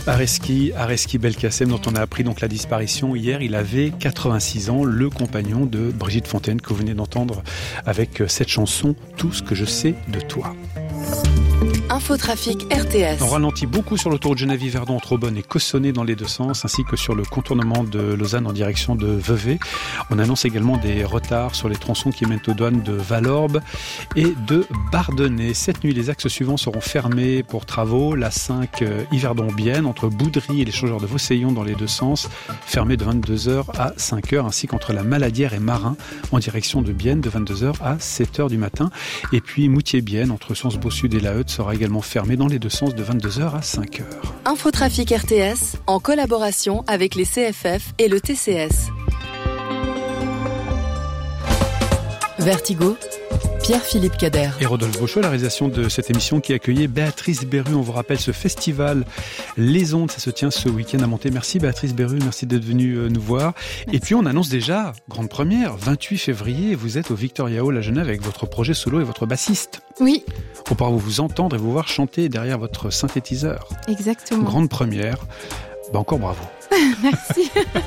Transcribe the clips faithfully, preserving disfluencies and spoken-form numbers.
Areski, Areski Belkacem, dont on a appris donc la disparition hier. Il avait quatre-vingt-six ans, le compagnon de Brigitte Fontaine que vous venez d'entendre avec cette chanson « Tout ce que je sais de toi ». Infotrafic R T S. On ralentit beaucoup sur l'autoroute Genève-Yverdon entre Aubonne et Cossonay dans les deux sens, ainsi que sur le contournement de Lausanne en direction de Vevey. On annonce également des retards sur les tronçons qui mènent aux douanes de Valorbe et de Bardonnay. Cette nuit, les axes suivants seront fermés pour travaux. La cinq Yverdon-Bienne, entre Boudry et les Changeurs de Vauseillon dans les deux sens, fermé de vingt-deux heures à cinq heures, ainsi qu'entre la Maladière et Marin en direction de Bienne de vingt-deux heures à sept heures du matin. Et puis Moutier-Bienne, entre Sens-Beau Sud et La Heude, sera également fermé dans les deux sens de vingt-deux heures à cinq heures. Infotrafic R T S en collaboration avec les C F F et le T C S. Vertigo, Pierre-Philippe Cader. Et Rodolphe Beauchot, la réalisation de cette émission qui accueillait Béatrice Berru. On vous rappelle ce festival Les Ondes, ça se tient ce week-end à Monté. Merci Béatrice Berru, merci d'être venue nous voir. Merci. Et puis on annonce déjà, grande première, vingt-huit février, vous êtes au Victoria Hall à Genève avec votre projet solo et votre bassiste. Oui. On pourra vous entendre et vous voir chanter derrière votre synthétiseur. Exactement. Grande première. Bah encore bravo. Merci.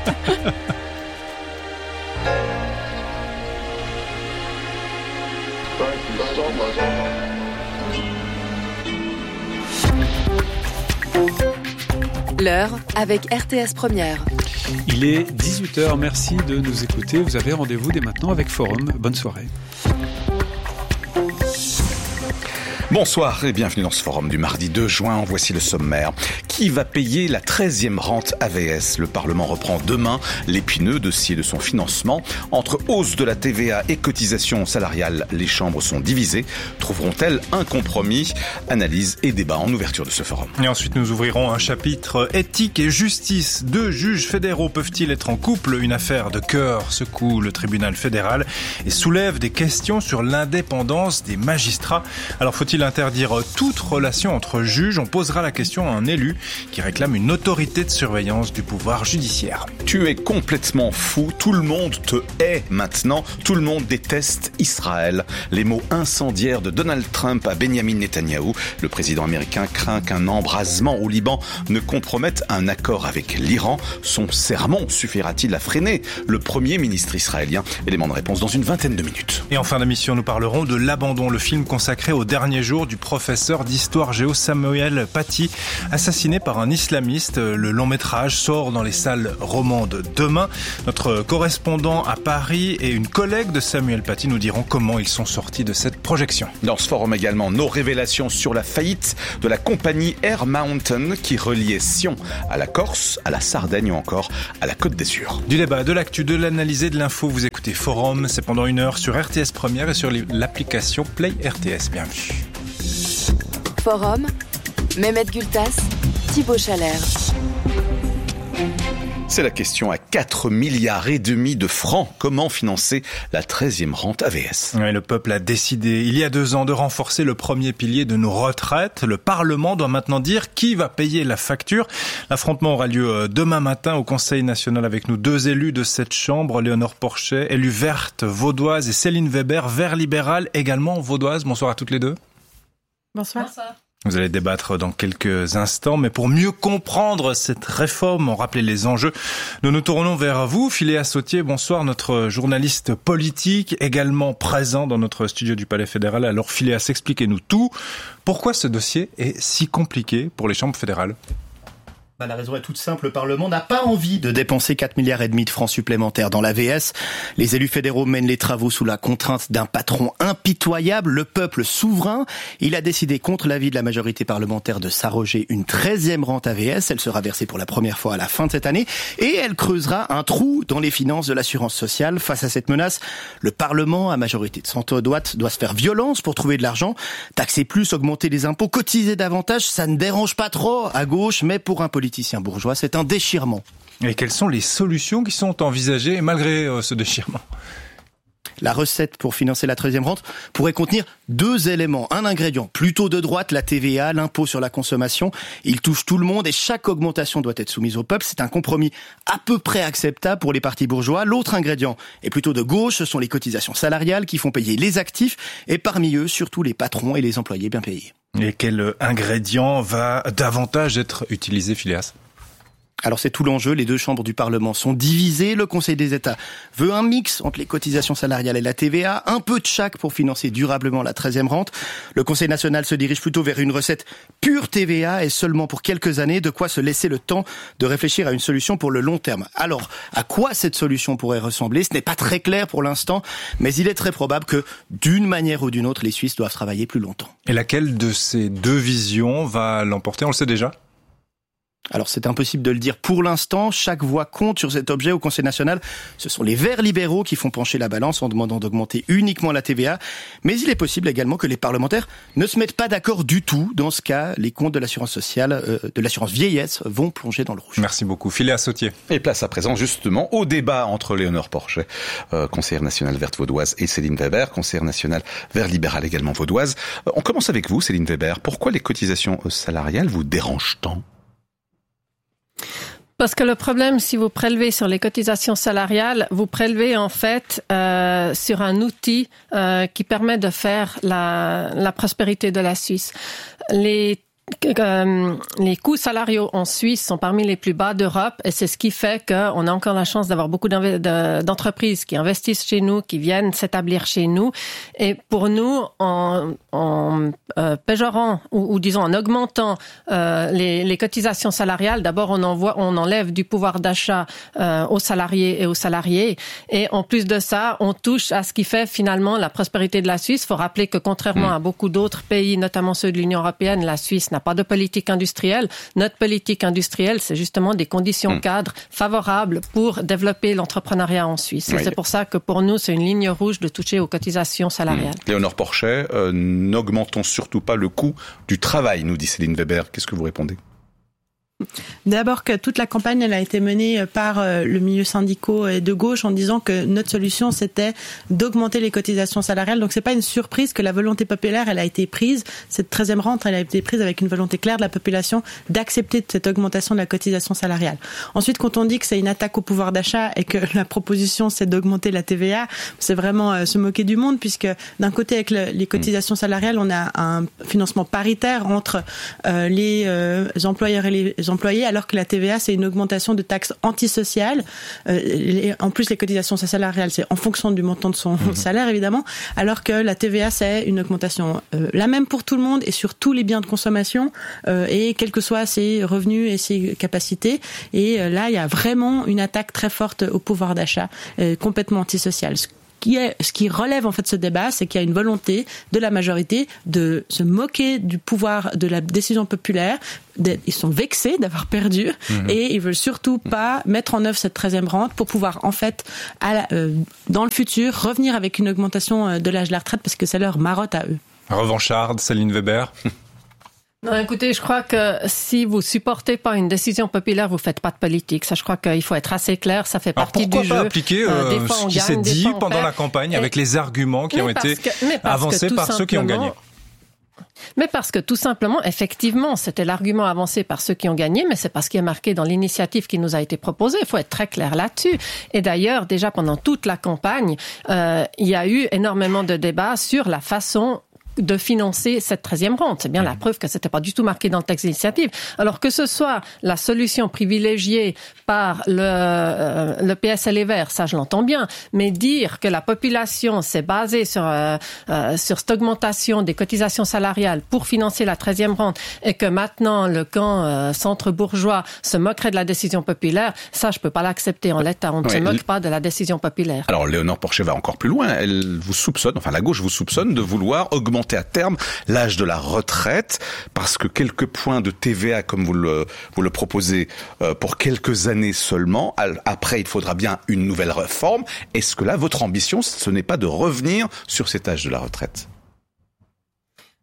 L'heure avec R T S Première. Il est dix-huit heures, merci de nous écouter. Vous avez rendez-vous dès maintenant avec Forum. Bonne soirée. Bonsoir et bienvenue dans ce forum du mardi deux juin. Voici le sommaire. Qui va payer la treizième rente A V S ? Le Parlement reprend demain l'épineux dossier de son financement. Entre hausse de la T V A et cotisation salariale, les chambres sont divisées. Trouveront-elles un compromis ? Analyse et débat en ouverture de ce forum. Et ensuite, nous ouvrirons un chapitre éthique et justice. Deux juges fédéraux peuvent-ils être en couple ? Une affaire de cœur secoue le tribunal fédéral et soulève des questions sur l'indépendance des magistrats. Alors, faut-il interdire toute relation entre juges ? On posera la question à un élu qui réclame une autorité de surveillance du pouvoir judiciaire. Tu es complètement fou, tout le monde te hait maintenant, tout le monde déteste Israël. Les mots incendiaires de Donald Trump à Benjamin Netanyahou. Le président américain craint qu'un embrasement au Liban ne compromette un accord avec l'Iran. Son sermon suffira-t-il à freiner le premier ministre israélien ? Élément de réponse dans une vingtaine de minutes. Et en fin d'émission, nous parlerons de L'Abandon, le film consacré au dernier jour du professeur d'histoire géo Samuel Paty, assassiné par un islamiste. Le long métrage sort dans les salles romandes demain. Notre correspondant à Paris et une collègue de Samuel Paty nous diront comment ils sont sortis de cette projection. Dans ce forum également, nos révélations sur la faillite de la compagnie Air Mountain qui reliait Sion à la Corse, à la Sardaigne ou encore à la Côte d'Azur. Du débat, de l'actu, de l'analyse et de l'info, vous écoutez Forum, c'est pendant une heure sur R T S Première et sur l'application Play R T S. Bienvenue. Forum, Mehmet Gültas, Thibaut Chalère. C'est la question à quatre milliards et demi de francs. Comment financer la treizième rente A V S ? Oui, le peuple a décidé il y a deux ans de renforcer le premier pilier de nos retraites. Le Parlement doit maintenant dire qui va payer la facture. L'affrontement aura lieu demain matin au Conseil national avec nous deux élus de cette chambre, Léonore Porchet, élue verte vaudoise, et Céline Weber, vert libéral, également vaudoise. Bonsoir à toutes les deux. Bonsoir. Bonsoir. Vous allez débattre dans quelques instants, mais pour mieux comprendre cette réforme, en rappeler les enjeux, nous nous tournons vers vous, Philéa Sautier. Bonsoir, notre journaliste politique, également présent dans notre studio du Palais fédéral. Alors Philéa, expliquez-nous tout. Pourquoi ce dossier est si compliqué pour les chambres fédérales ? Bah, la raison est toute simple, le Parlement n'a pas envie de dépenser quatre milliards et demi de francs supplémentaires dans l'A V S. Les élus fédéraux mènent les travaux sous la contrainte d'un patron impitoyable, le peuple souverain. Il a décidé, contre l'avis de la majorité parlementaire, de s'arroger une treizième rente A V S. Elle sera versée pour la première fois à la fin de cette année et elle creusera un trou dans les finances de l'assurance sociale. Face à cette menace, le Parlement, à majorité de centre droite, doit se faire violence pour trouver de l'argent. Taxer plus, augmenter les impôts, cotiser davantage, ça ne dérange pas trop à gauche, mais pour un politique politicien bourgeois, c'est un déchirement. Et quelles sont les solutions qui sont envisagées malgré euh, ce déchirement ? La recette pour financer la treizième rente pourrait contenir deux éléments. Un ingrédient plutôt de droite, la T V A, l'impôt sur la consommation. Il touche tout le monde et chaque augmentation doit être soumise au peuple. C'est un compromis à peu près acceptable pour les partis bourgeois. L'autre ingrédient est plutôt de gauche. Ce sont les cotisations salariales qui font payer les actifs et parmi eux, surtout les patrons et les employés bien payés. Et quel ingrédient va davantage être utilisé, Phileas ? Alors c'est tout l'enjeu, les deux chambres du Parlement sont divisées, le Conseil des États veut un mix entre les cotisations salariales et la T V A, un peu de chaque pour financer durablement la treizième rente. Le Conseil national se dirige plutôt vers une recette pure T V A et seulement pour quelques années, de quoi se laisser le temps de réfléchir à une solution pour le long terme. Alors, à quoi cette solution pourrait ressembler ? Ce n'est pas très clair pour l'instant, mais il est très probable que d'une manière ou d'une autre, les Suisses doivent travailler plus longtemps. Et laquelle de ces deux visions va l'emporter ? On le sait déjà ? Alors c'est impossible de le dire pour l'instant, chaque voix compte sur cet objet au Conseil national. Ce sont les Verts libéraux qui font pencher la balance en demandant d'augmenter uniquement la T V A. Mais il est possible également que les parlementaires ne se mettent pas d'accord du tout. Dans ce cas, les comptes de l'assurance sociale, euh, de l'assurance vieillesse vont plonger dans le rouge. Merci beaucoup. Phileas Sautier. Et place à présent justement au débat entre Léonore Porchet, euh, conseillère nationale verte vaudoise, et Céline Weber, conseillère nationale vert libérale également vaudoise. Euh, on commence avec vous, Céline Weber. Pourquoi les cotisations salariales vous dérangent tant ? Parce que le problème, si vous prélevez sur les cotisations salariales, vous prélevez en fait euh, sur un outil euh, qui permet de faire la, la prospérité de la Suisse. Les Euh, les coûts salariaux en Suisse sont parmi les plus bas d'Europe et c'est ce qui fait qu'on a encore la chance d'avoir beaucoup d'entreprises qui investissent chez nous, qui viennent s'établir chez nous. Et pour nous, en, en euh, péjorant ou, ou disons en augmentant euh, les, les cotisations salariales, d'abord on, envoie, on enlève du pouvoir d'achat euh, aux salariés et aux salariés. Et en plus de ça, on touche à ce qui fait finalement la prospérité de la Suisse. Il faut rappeler que contrairement à beaucoup d'autres pays, notamment ceux de l'Union européenne, la Suisse n'a pas de politique industrielle. Notre politique industrielle, c'est justement des conditions mmh. cadres favorables pour développer l'entrepreneuriat en Suisse. Oui. Et c'est pour ça que pour nous, c'est une ligne rouge de toucher aux cotisations salariales. Mmh. Léonore Porchet, euh, n'augmentons surtout pas le coût du travail, nous dit Céline Weber. Qu'est-ce que vous répondez ? D'abord que toute la campagne elle a été menée par le milieu syndical et de gauche en disant que notre solution c'était d'augmenter les cotisations salariales. Donc c'est pas une surprise que la volonté populaire elle a été prise. Cette treizième rente elle a été prise avec une volonté claire de la population d'accepter cette augmentation de la cotisation salariale. Ensuite quand on dit que c'est une attaque au pouvoir d'achat et que la proposition c'est d'augmenter la T V A, c'est vraiment euh, se moquer du monde puisque d'un côté avec le, les cotisations salariales on a un financement paritaire entre euh, les euh, employeurs et les employés, alors que la T V A, c'est une augmentation de taxes antisociales. Euh, en plus, les cotisations salariales, c'est en fonction du montant de son mmh. salaire, évidemment, alors que la T V A, c'est une augmentation euh, la même pour tout le monde et sur tous les biens de consommation, euh, et quels que soient ses revenus et ses capacités. Et euh, là, il y a vraiment une attaque très forte au pouvoir d'achat, euh, complètement antisociale. Qui est, ce qui relève en fait ce débat, c'est qu'il y a une volonté de la majorité de se moquer du pouvoir de la décision populaire. Ils sont vexés d'avoir perdu mmh. et ils veulent surtout pas mettre en œuvre cette treizième rente pour pouvoir en fait, à la, euh, dans le futur, revenir avec une augmentation de l'âge de la retraite parce que c'est leur marotte à eux. Revancharde, Céline Weber. Non, écoutez, je crois que si vous supportez pas une décision populaire, vous faites pas de politique. Ça, je crois qu'il faut être assez clair. Ça fait Alors partie du jeu. Pourquoi pas appliquer euh, euh, ce qui s'est dit pendant la campagne et... avec les arguments qui ont été que, avancés par ceux qui ont gagné? Mais parce que tout simplement, effectivement, c'était l'argument avancé par ceux qui ont gagné, mais c'est parce qu'il est marqué dans l'initiative qui nous a été proposée. Il faut être très clair là-dessus. Et d'ailleurs, déjà pendant toute la campagne, euh, il y a eu énormément de débats sur la façon de financer cette treizième rente. C'est bien la preuve que c'était pas du tout marqué dans le texte d'initiative. Alors que ce soit la solution privilégiée par le, euh, le P S et les Verts, ça je l'entends bien, mais dire que la population s'est basée sur, euh, euh, sur cette augmentation des cotisations salariales pour financer la treizième rente et que maintenant le camp euh, centre-bourgeois se moquerait de la décision populaire, ça je peux pas l'accepter en l'état. On ne ouais, se moque pas de la décision populaire. Alors Léonore Porchet va encore plus loin. Elle vous soupçonne, enfin la gauche vous soupçonne de vouloir augmenter à terme l'âge de la retraite parce que quelques points de T V A comme vous le vous le proposez euh, pour quelques années seulement, après il faudra bien une nouvelle réforme. Est-ce que là votre ambition ce n'est pas de revenir sur cet âge de la retraite?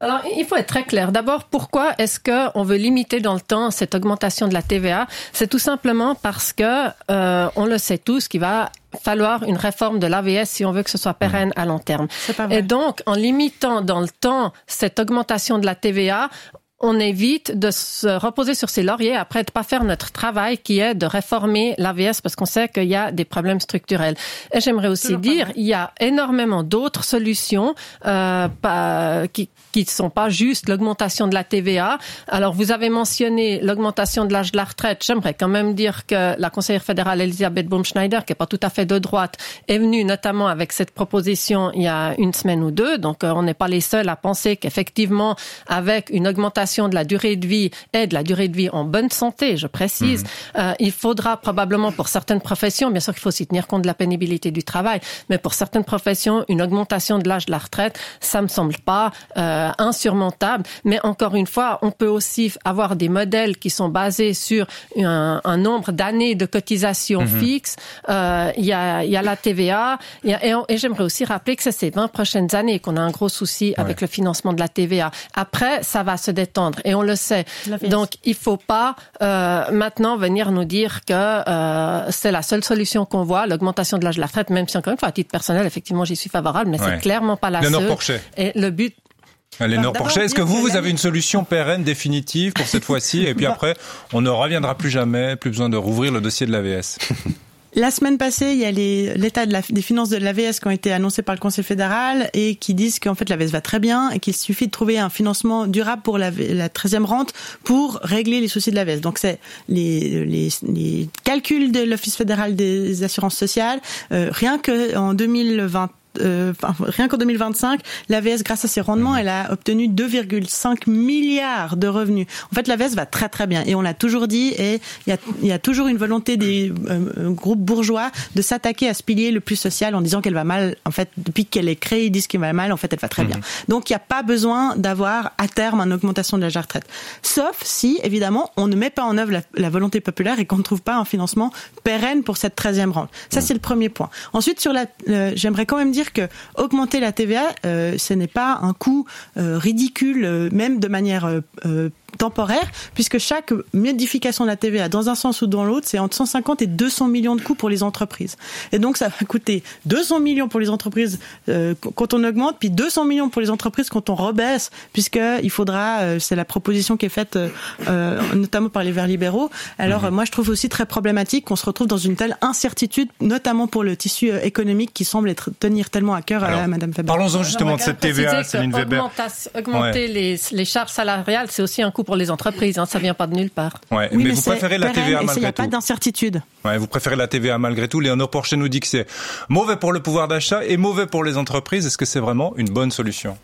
Alors, il faut être très clair. D'abord, pourquoi est-ce que on veut limiter dans le temps cette augmentation de la T V A? C'est tout simplement parce que euh, on le sait tous qu'il va falloir une réforme de l'A V S si on veut que ce soit pérenne à long terme. C'est pas vrai. Et donc, en limitant dans le temps cette augmentation de la T V A, on évite de se reposer sur ses lauriers après de pas faire notre travail qui est de réformer l'A V S parce qu'on sait qu'il y a des problèmes structurels. Et j'aimerais aussi dire, il y a énormément d'autres solutions euh, pas, qui qui ne sont pas juste l'augmentation de la T V A. Alors, vous avez mentionné l'augmentation de l'âge de la retraite. J'aimerais quand même dire que la conseillère fédérale Elisabeth Baumschneider, qui est pas tout à fait de droite, est venue notamment avec cette proposition il y a une semaine ou deux. Donc, euh, on n'est pas les seuls à penser qu'effectivement, avec une augmentation de la durée de vie et de la durée de vie en bonne santé, je précise, mmh. euh, il faudra probablement pour certaines professions, bien sûr qu'il faut aussi tenir compte de la pénibilité du travail, mais pour certaines professions, une augmentation de l'âge de la retraite, ça me semble pas euh, insurmontable. Mais encore une fois, on peut aussi avoir des modèles qui sont basés sur un, un nombre d'années de cotisation mmh. fixe. Euh, il y a, il y a la T V A, il y a, et, et j'aimerais aussi rappeler que c'est ces vingt prochaines années qu'on a un gros souci ouais. avec le financement de la T V A. Après, ça va se détendre. Et on le sait. Donc, il faut pas euh, maintenant venir nous dire que euh, c'est la seule solution qu'on voit, l'augmentation de l'âge de la retraite, même si encore une fois, à titre personnel, effectivement, j'y suis favorable, mais ouais. c'est clairement pas la Léonore seule. Porchet. Et le but... Léonore Porchet, est-ce que vous, vous avez une solution pérenne, définitive pour cette fois-ci, et puis après, on ne reviendra plus jamais, plus besoin de rouvrir le dossier de l'A V S? La semaine passée, il y a les, l'état de la, des finances de l'A V S qui ont été annoncés par le Conseil fédéral et qui disent qu'en fait l'A V S va très bien et qu'il suffit de trouver un financement durable pour la, la treizième rente pour régler les soucis de l'A V S. Donc c'est les, les, les calculs de l'Office fédéral des assurances sociales. Euh, rien que en deux mille vingt Euh, enfin, rien qu'en deux mille vingt-cinq, l'A V S, grâce à ses rendements, elle a obtenu deux virgule cinq milliards de revenus. En fait, l'A V S va très très bien. Et on l'a toujours dit, et il y a, il y a toujours une volonté des euh, groupes bourgeois de s'attaquer à ce pilier le plus social en disant qu'elle va mal. En fait, depuis qu'elle est créée, ils disent qu'elle va mal. En fait, elle va très bien. Donc, il n'y a pas besoin d'avoir à terme une augmentation de l'âge de la retraite. Sauf si, évidemment, on ne met pas en œuvre la, la volonté populaire et qu'on ne trouve pas un financement pérenne pour cette treizième rente. Ça, c'est le premier point. Ensuite, sur la, euh, j'aimerais quand même dire que augmenter la T V A, euh, ce n'est pas un coût euh, ridicule, euh, même de manière euh, euh, temporaire, puisque chaque modification de la T V A, dans un sens ou dans l'autre, c'est entre cent cinquante et deux cents millions de coûts pour les entreprises. Et donc, ça va coûter deux cents millions pour les entreprises euh, quand on augmente, puis deux cents millions pour les entreprises quand on rebaisse, puisqu'il faudra, euh, c'est la proposition qui est faite euh, notamment par les Verts libéraux. Alors, mmh. euh, moi, je trouve aussi très problématique qu'on se retrouve dans une telle incertitude, notamment pour le tissu euh, économique qui semble être, tenir tellement à cœur Alors, à Madame Weber. Parlons-en justement de cette T V A, Céline Weber. Augmenter ouais. les, les charges salariales, c'est aussi un coût pour les entreprises, hein, ça vient pas de nulle part. Ouais, oui, mais, mais vous préférez la T V A malgré tout. Il n'y a pas d'incertitude. Ouais, vous préférez la T V A malgré tout. Léonore Porchet nous dit que c'est mauvais pour le pouvoir d'achat et mauvais pour les entreprises. Est-ce que c'est vraiment une bonne solution?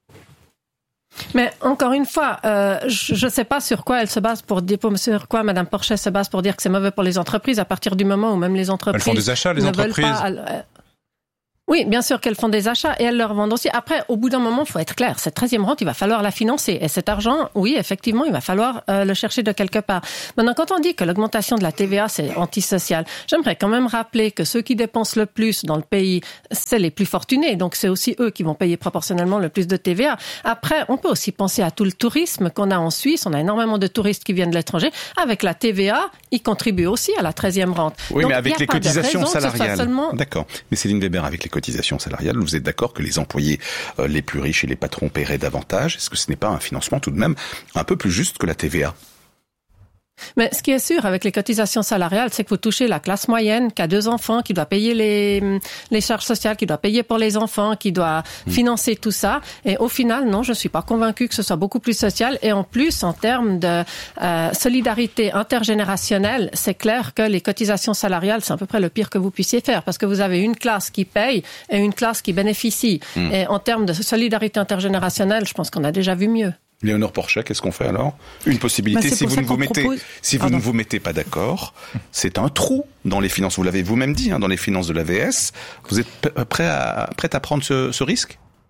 Mais encore une fois, euh, je ne sais pas sur quoi elle se base pour dire, sur quoi Madame Porchet se base pour dire que c'est mauvais pour les entreprises à partir du moment où même les entreprises elles font des achats, les entreprises. Pas, euh, Oui, bien sûr qu'elles font des achats et elles leur vendent aussi. Après, au bout d'un moment, il faut être clair. Cette treizième rente, il va falloir la financer. Et cet argent, oui, effectivement, il va falloir euh, le chercher de quelque part. Maintenant, quand on dit que l'augmentation de la T V A, c'est antisocial, j'aimerais quand même rappeler que ceux qui dépensent le plus dans le pays, c'est les plus fortunés. Donc, c'est aussi eux qui vont payer proportionnellement le plus de T V A. Après, on peut aussi penser à tout le tourisme qu'on a en Suisse. On a énormément de touristes qui viennent de l'étranger. Avec la T V A, ils contribuent aussi à la treizième rente. Oui, Donc, mais avec les cotisations salariales. Seulement... D'accord. Mais Céline Weber, avec les cotisations salariales, vous êtes d'accord que les employés euh, les plus riches et les patrons paieraient davantage? Est-ce que ce n'est pas un financement tout de même un peu plus juste que la T V A? Mais ce qui est sûr avec les cotisations salariales, c'est que vous touchez la classe moyenne qui a deux enfants, qui doit payer les, les charges sociales, qui doit payer pour les enfants, qui doit mmh. financer tout ça. Et au final, non, je ne suis pas convaincue que ce soit beaucoup plus social. Et en plus, en termes de euh, solidarité intergénérationnelle, c'est clair que les cotisations salariales, c'est à peu près le pire que vous puissiez faire parce que vous avez une classe qui paye et une classe qui bénéficie. Mmh. Et en termes de solidarité intergénérationnelle, je pense qu'on a déjà vu mieux. Léonore Porchet, qu'est-ce qu'on fait alors? Une possibilité, bah, si vous ne vous mettez, propose... si vous ne vous mettez pas d'accord, c'est un trou dans les finances. Vous l'avez vous-même dit, hein, dans les finances de l'A V S. Vous êtes prêt à, prêt à prendre ce, ce risque?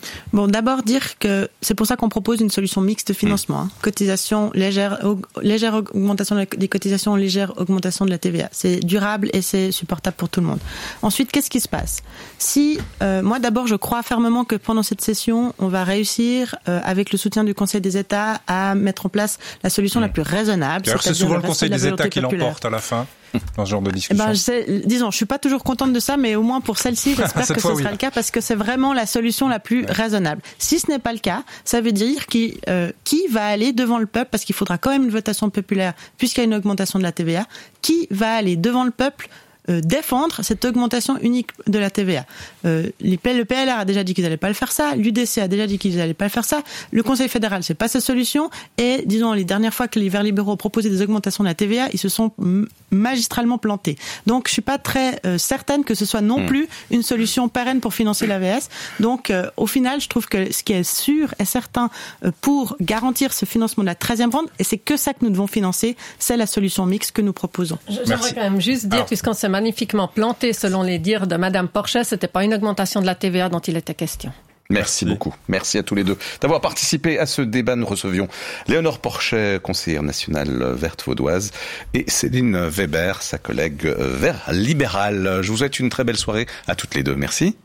Bon, d'abord dire que c'est pour ça qu'on propose une solution mixte de financement. Hein. Cotisation légère, aug- légère augmentation des cotisations, légère augmentation de la T V A. C'est durable et c'est supportable pour tout le monde. Ensuite, qu'est-ce qui se passe ? Si euh, moi d'abord, je crois fermement que pendant cette session, on va réussir euh, avec le soutien du Conseil des États à mettre en place la solution mmh. la plus raisonnable. Alors, c'est souvent le Conseil des États qui l'emporte à la fin. Dans ce genre de discussion. Eh ben, je sais, disons, je suis pas toujours contente de ça, mais au moins pour celle-ci, j'espère que ce oui. sera le cas parce que c'est vraiment la solution la plus ouais. raisonnable. Si ce n'est pas le cas, ça veut dire qui, euh, qui va aller devant le peuple, parce qu'il faudra quand même une votation populaire puisqu'il y a une augmentation de la T V A, qui va aller devant le peuple Euh, défendre cette augmentation unique de la T V A. Euh, les P L, le P L R a déjà dit qu'ils n'allaient pas le faire ça, l'U D C a déjà dit qu'ils n'allaient pas le faire ça, le Conseil fédéral, c'est pas sa solution, et disons, les dernières fois que les Verts libéraux ont proposé des augmentations de la T V A, ils se sont magistralement plantés. Donc, je suis pas très euh, certaine que ce soit non mmh. plus une solution pérenne pour financer l'A V S. Donc, euh, au final, je trouve que ce qui est sûr et certain euh, pour garantir ce financement de la treizième ronde, et c'est que ça que nous devons financer, c'est la solution mixte que nous proposons. J'aimerais quand même juste dire, Alors. puisqu'on s'est magnifiquement planté selon les dires de Madame Porchet, c'était pas une augmentation de la T V A dont il était question. Merci, Merci beaucoup. Merci à tous les deux d'avoir participé à ce débat. Nous recevions Léonore Porchet, conseillère nationale verte vaudoise, et Céline Weber, sa collègue vert libérale. Je vous souhaite une très belle soirée à toutes les deux. Merci.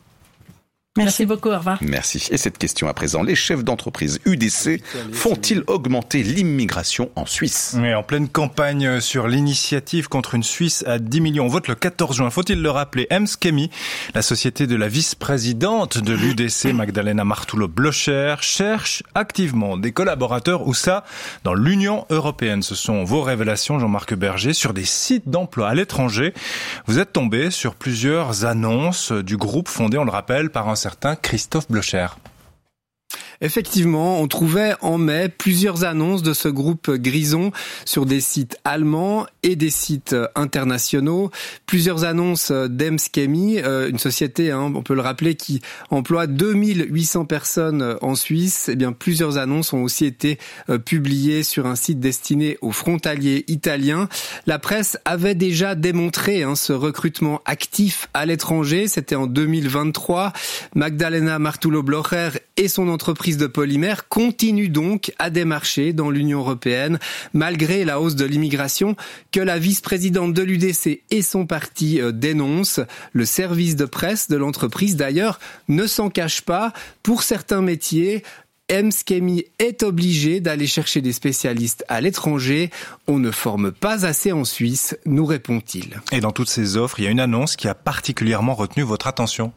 Merci beaucoup, au revoir. Merci. Et cette question à présent, les chefs d'entreprise U D C font-ils augmenter l'immigration en Suisse ? Oui, en pleine campagne sur l'initiative contre une Suisse à dix millions. On vote le quatorze juin. Faut-il le rappeler ? Ems Kemi, la société de la vice-présidente de l'U D C, Magdalena Martullo-Blocher, cherche activement des collaborateurs, où ça, dans l'Union européenne. Ce sont vos révélations, Jean-Marc Berger, sur des sites d'emploi à l'étranger. Vous êtes tombé sur plusieurs annonces du groupe fondé, on le rappelle, par un certain Christophe Blocher. Effectivement, on trouvait en mai plusieurs annonces de ce groupe Grison sur des sites allemands et des sites internationaux. Plusieurs annonces d'Ems Kemi, une société, hein, on peut le rappeler, qui emploie deux mille huit cents personnes en Suisse. Eh bien, plusieurs annonces ont aussi été publiées sur un site destiné aux frontaliers italiens. La presse avait déjà démontré hein, ce recrutement actif à l'étranger. C'était en deux mille vingt-trois. Magdalena Martullo-Blocher et son entreprise de polymères continuent donc à démarcher dans l'Union européenne, malgré la hausse de l'immigration que la vice-présidente de l'U D C et son parti dénoncent. Le service de presse de l'entreprise, d'ailleurs, ne s'en cache pas. Pour certains métiers, Ems Kemi est obligé d'aller chercher des spécialistes à l'étranger. On ne forme pas assez en Suisse, nous répond-il. Et dans toutes ces offres, il y a une annonce qui a particulièrement retenu votre attention.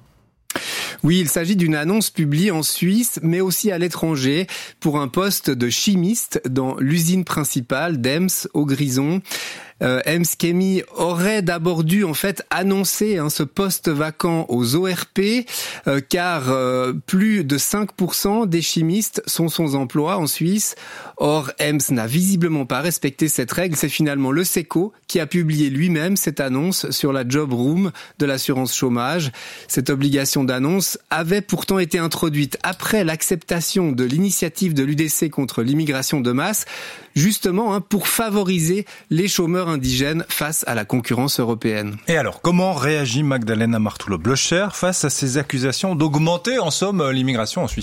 Oui, il s'agit d'une annonce publiée en Suisse, mais aussi à l'étranger, pour un poste de chimiste dans l'usine principale d'Ems, au Grison. Euh, Ems Kemi aurait d'abord dû en fait annoncer hein, ce poste vacant aux O R P, euh, car euh, plus de cinq pour cent des chimistes sont sans emploi en Suisse. Or, Ems n'a visiblement pas respecté cette règle. C'est finalement le SECO qui a publié lui-même cette annonce sur la job room de l'assurance chômage. Cette obligation d'annonce avait pourtant été introduite après l'acceptation de l'initiative de l'U D C contre l'immigration de masse, justement hein, pour favoriser les chômeurs indigènes face à la concurrence européenne. Et alors, comment réagit Magdalena Martullo-Blocher face à ces accusations d'augmenter en somme l'immigration en Suisse ?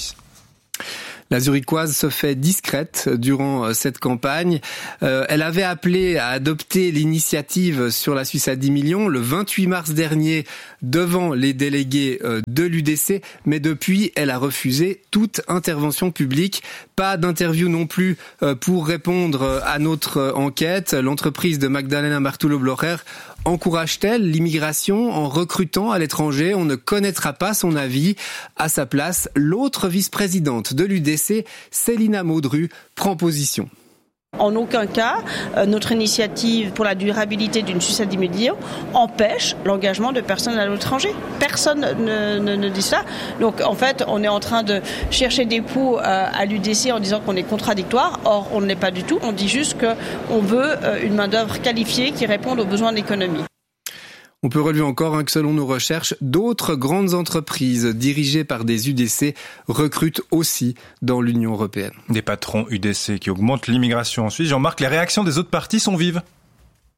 La Zurichoise se fait discrète durant cette campagne. Euh, elle avait appelé à adopter l'initiative sur la Suisse à dix millions le vingt-huit mars dernier devant les délégués de l'U D C, mais depuis, elle a refusé toute intervention publique. Pas d'interview non plus pour répondre à notre enquête. L'entreprise de Magdalena Martullo-Blocher encourage-t-elle l'immigration en recrutant à l'étranger ? On ne connaîtra pas son avis. À sa place, l'autre vice-présidente de l'U D C, Célina Maudru, prend position. En aucun cas, notre initiative pour la durabilité d'une Suisse à dix millions empêche l'engagement de personnes à l'étranger. Personne ne, ne, ne dit ça. Donc en fait, on est en train de chercher des poux à l'U D C en disant qu'on est contradictoire. Or, on ne l'est pas du tout. On dit juste qu'on veut une main-d'œuvre qualifiée qui réponde aux besoins de l'économie. On peut relever encore hein, que selon nos recherches, d'autres grandes entreprises dirigées par des U D C recrutent aussi dans l'Union européenne. Des patrons U D C qui augmentent l'immigration en Suisse. Jean-Marc, les réactions des autres partis sont vives ?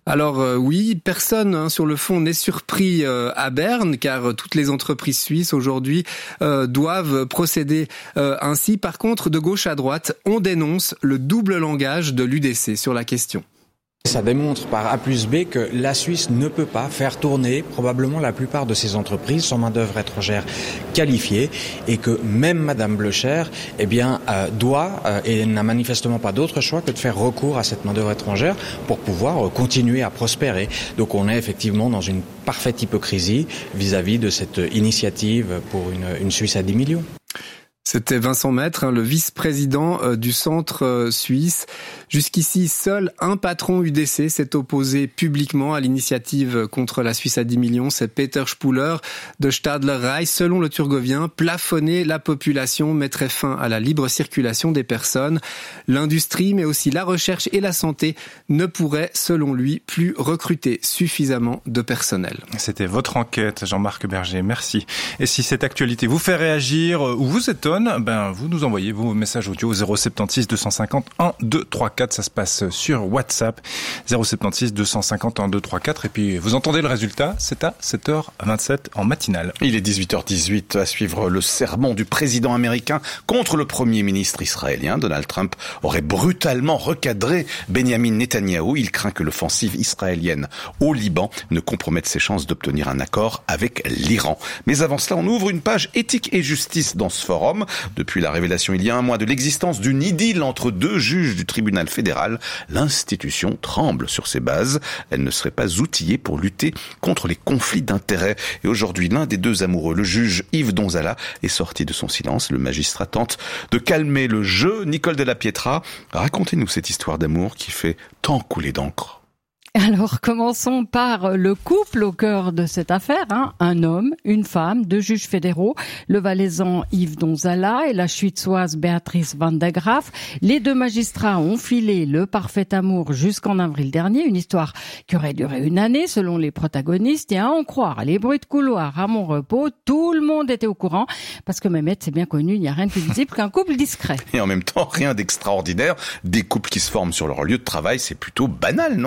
Alors euh, oui, personne hein, sur le fond n'est surpris euh, à Berne, car euh, toutes les entreprises suisses aujourd'hui euh, doivent procéder euh, ainsi. Par contre, de gauche à droite, on dénonce le double langage de l'U D C sur la question. Ça démontre par A plus B que la Suisse ne peut pas faire tourner probablement la plupart de ses entreprises sans main-d'œuvre étrangère qualifiée et que même Madame Blocher eh bien, euh, doit euh, et n'a manifestement pas d'autre choix que de faire recours à cette main-d'œuvre étrangère pour pouvoir euh, continuer à prospérer. Donc on est effectivement dans une parfaite hypocrisie vis-à-vis de cette initiative pour une, une Suisse à dix millions. C'était Vincent Maître, hein, le vice-président euh, du centre euh, suisse. Jusqu'ici, seul un patron U D C s'est opposé publiquement à l'initiative contre la Suisse à dix millions. C'est Peter Spuler de Stadler Rail. Selon le Turgovien, plafonner la population mettrait fin à la libre circulation des personnes. L'industrie, mais aussi la recherche et la santé ne pourraient, selon lui, plus recruter suffisamment de personnel. C'était votre enquête, Jean-Marc Berger. Merci. Et si cette actualité vous fait réagir ou vous étonne, ben, vous nous envoyez vos messages audio au zéro sept six deux cent cinquante un deux trois quatre. Ça se passe sur WhatsApp. zéro sept six deux cent cinquante un deux trois quatre. Et puis, vous entendez le résultat. C'est à sept heures vingt-sept en matinale. Il est dix-huit heures dix-huit à suivre le sermon du président américain contre le premier ministre israélien. Donald Trump aurait brutalement recadré Benjamin Netanyahou. Il craint que l'offensive israélienne au Liban ne compromette ses chances d'obtenir un accord avec l'Iran. Mais avant cela, on ouvre une page éthique et justice dans ce forum. Depuis la révélation il y a un mois de l'existence d'une idylle entre deux juges du tribunal fédéral, l'institution tremble sur ses bases. Elle ne serait pas outillée pour lutter contre les conflits d'intérêts. Et aujourd'hui, l'un des deux amoureux, le juge Yves Donzala, est sorti de son silence. Le magistrat tente de calmer le jeu. Nicole de la Pietra, racontez-nous cette histoire d'amour qui fait tant couler d'encre. Alors, commençons par le couple au cœur de cette affaire, hein. Un homme, une femme, deux juges fédéraux, le Valaisan Yves Donzala et la Schwitzoise Béatrice Van der Graaf. Les deux magistrats ont filé le parfait amour jusqu'en avril dernier, une histoire qui aurait duré une année selon les protagonistes. Et à en croire les bruits de couloir à mon repos, tout le monde était au courant, parce que Mehmet, c'est bien connu, il n'y a rien de plus visible qu'un couple discret. Et en même temps, rien d'extraordinaire. Des couples qui se forment sur leur lieu de travail, c'est plutôt banal, non ?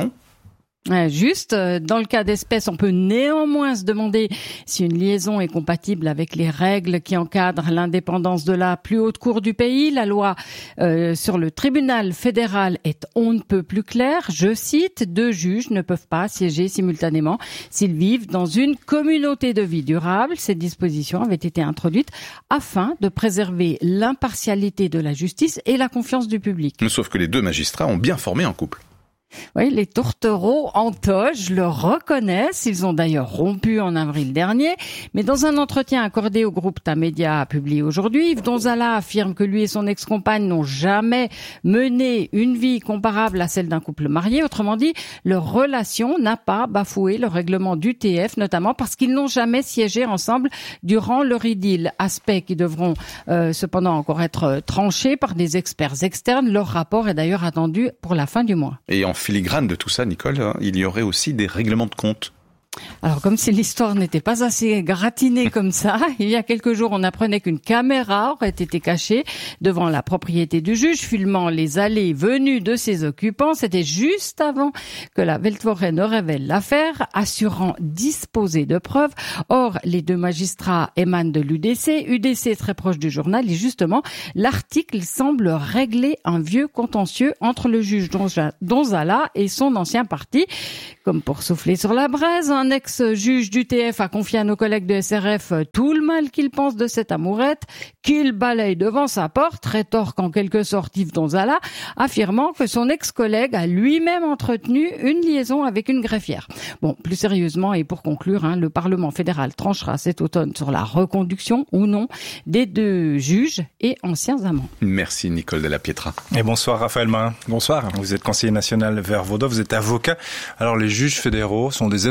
Juste, dans le cas d'espèce, on peut néanmoins se demander si une liaison est compatible avec les règles qui encadrent l'indépendance de la plus haute cour du pays. La loi euh, sur le tribunal fédéral est on ne peut plus claire. Je cite, deux juges ne peuvent pas siéger simultanément s'ils vivent dans une communauté de vie durable. Ces dispositions avaient été introduites afin de préserver l'impartialité de la justice et la confiance du public. Sauf que les deux magistrats ont bien formé un couple. Oui, les tourtereaux en toge le reconnaissent. Ils ont d'ailleurs rompu en avril dernier. Mais dans un entretien accordé au groupe Tamedia publié aujourd'hui, Yves Donzala affirme que lui et son ex-compagne n'ont jamais mené une vie comparable à celle d'un couple marié. Autrement dit, leur relation n'a pas bafoué le règlement du T F, notamment parce qu'ils n'ont jamais siégé ensemble durant leur idylle. Aspects qui devront euh, cependant encore être tranchés par des experts externes. Leur rapport est d'ailleurs attendu pour la fin du mois. Et en filigrane de tout ça, Nicole, hein, il y aurait aussi des règlements de compte. Alors, comme si l'histoire n'était pas assez gratinée comme ça, il y a quelques jours, on apprenait qu'une caméra aurait été cachée devant la propriété du juge, filmant les allées et venues de ses occupants. C'était juste avant que la Weltwoche ne révèle l'affaire, assurant disposer de preuves. Or, les deux magistrats émanent de l'U D C. U D C est très proche du journal et justement, l'article semble régler un vieux contentieux entre le juge Donzala et son ancien parti. Comme pour souffler sur la braise, un ex-juge du T F a confié à nos collègues de S R F tout le mal qu'il pense de cette amourette, qu'il balaye devant sa porte, rétorque en quelque sorte Yves Donzala, affirmant que son ex-collègue a lui-même entretenu une liaison avec une greffière. Bon, plus sérieusement et pour conclure, hein, le Parlement fédéral tranchera cet automne sur la reconduction ou non des deux juges et anciens amants. Merci Nicole de la Pietra. Et bonsoir Raphaël Marin. Bonsoir. Vous êtes conseiller national Vert Vaudois, vous êtes avocat. Alors les juges fédéraux sont des êtres humains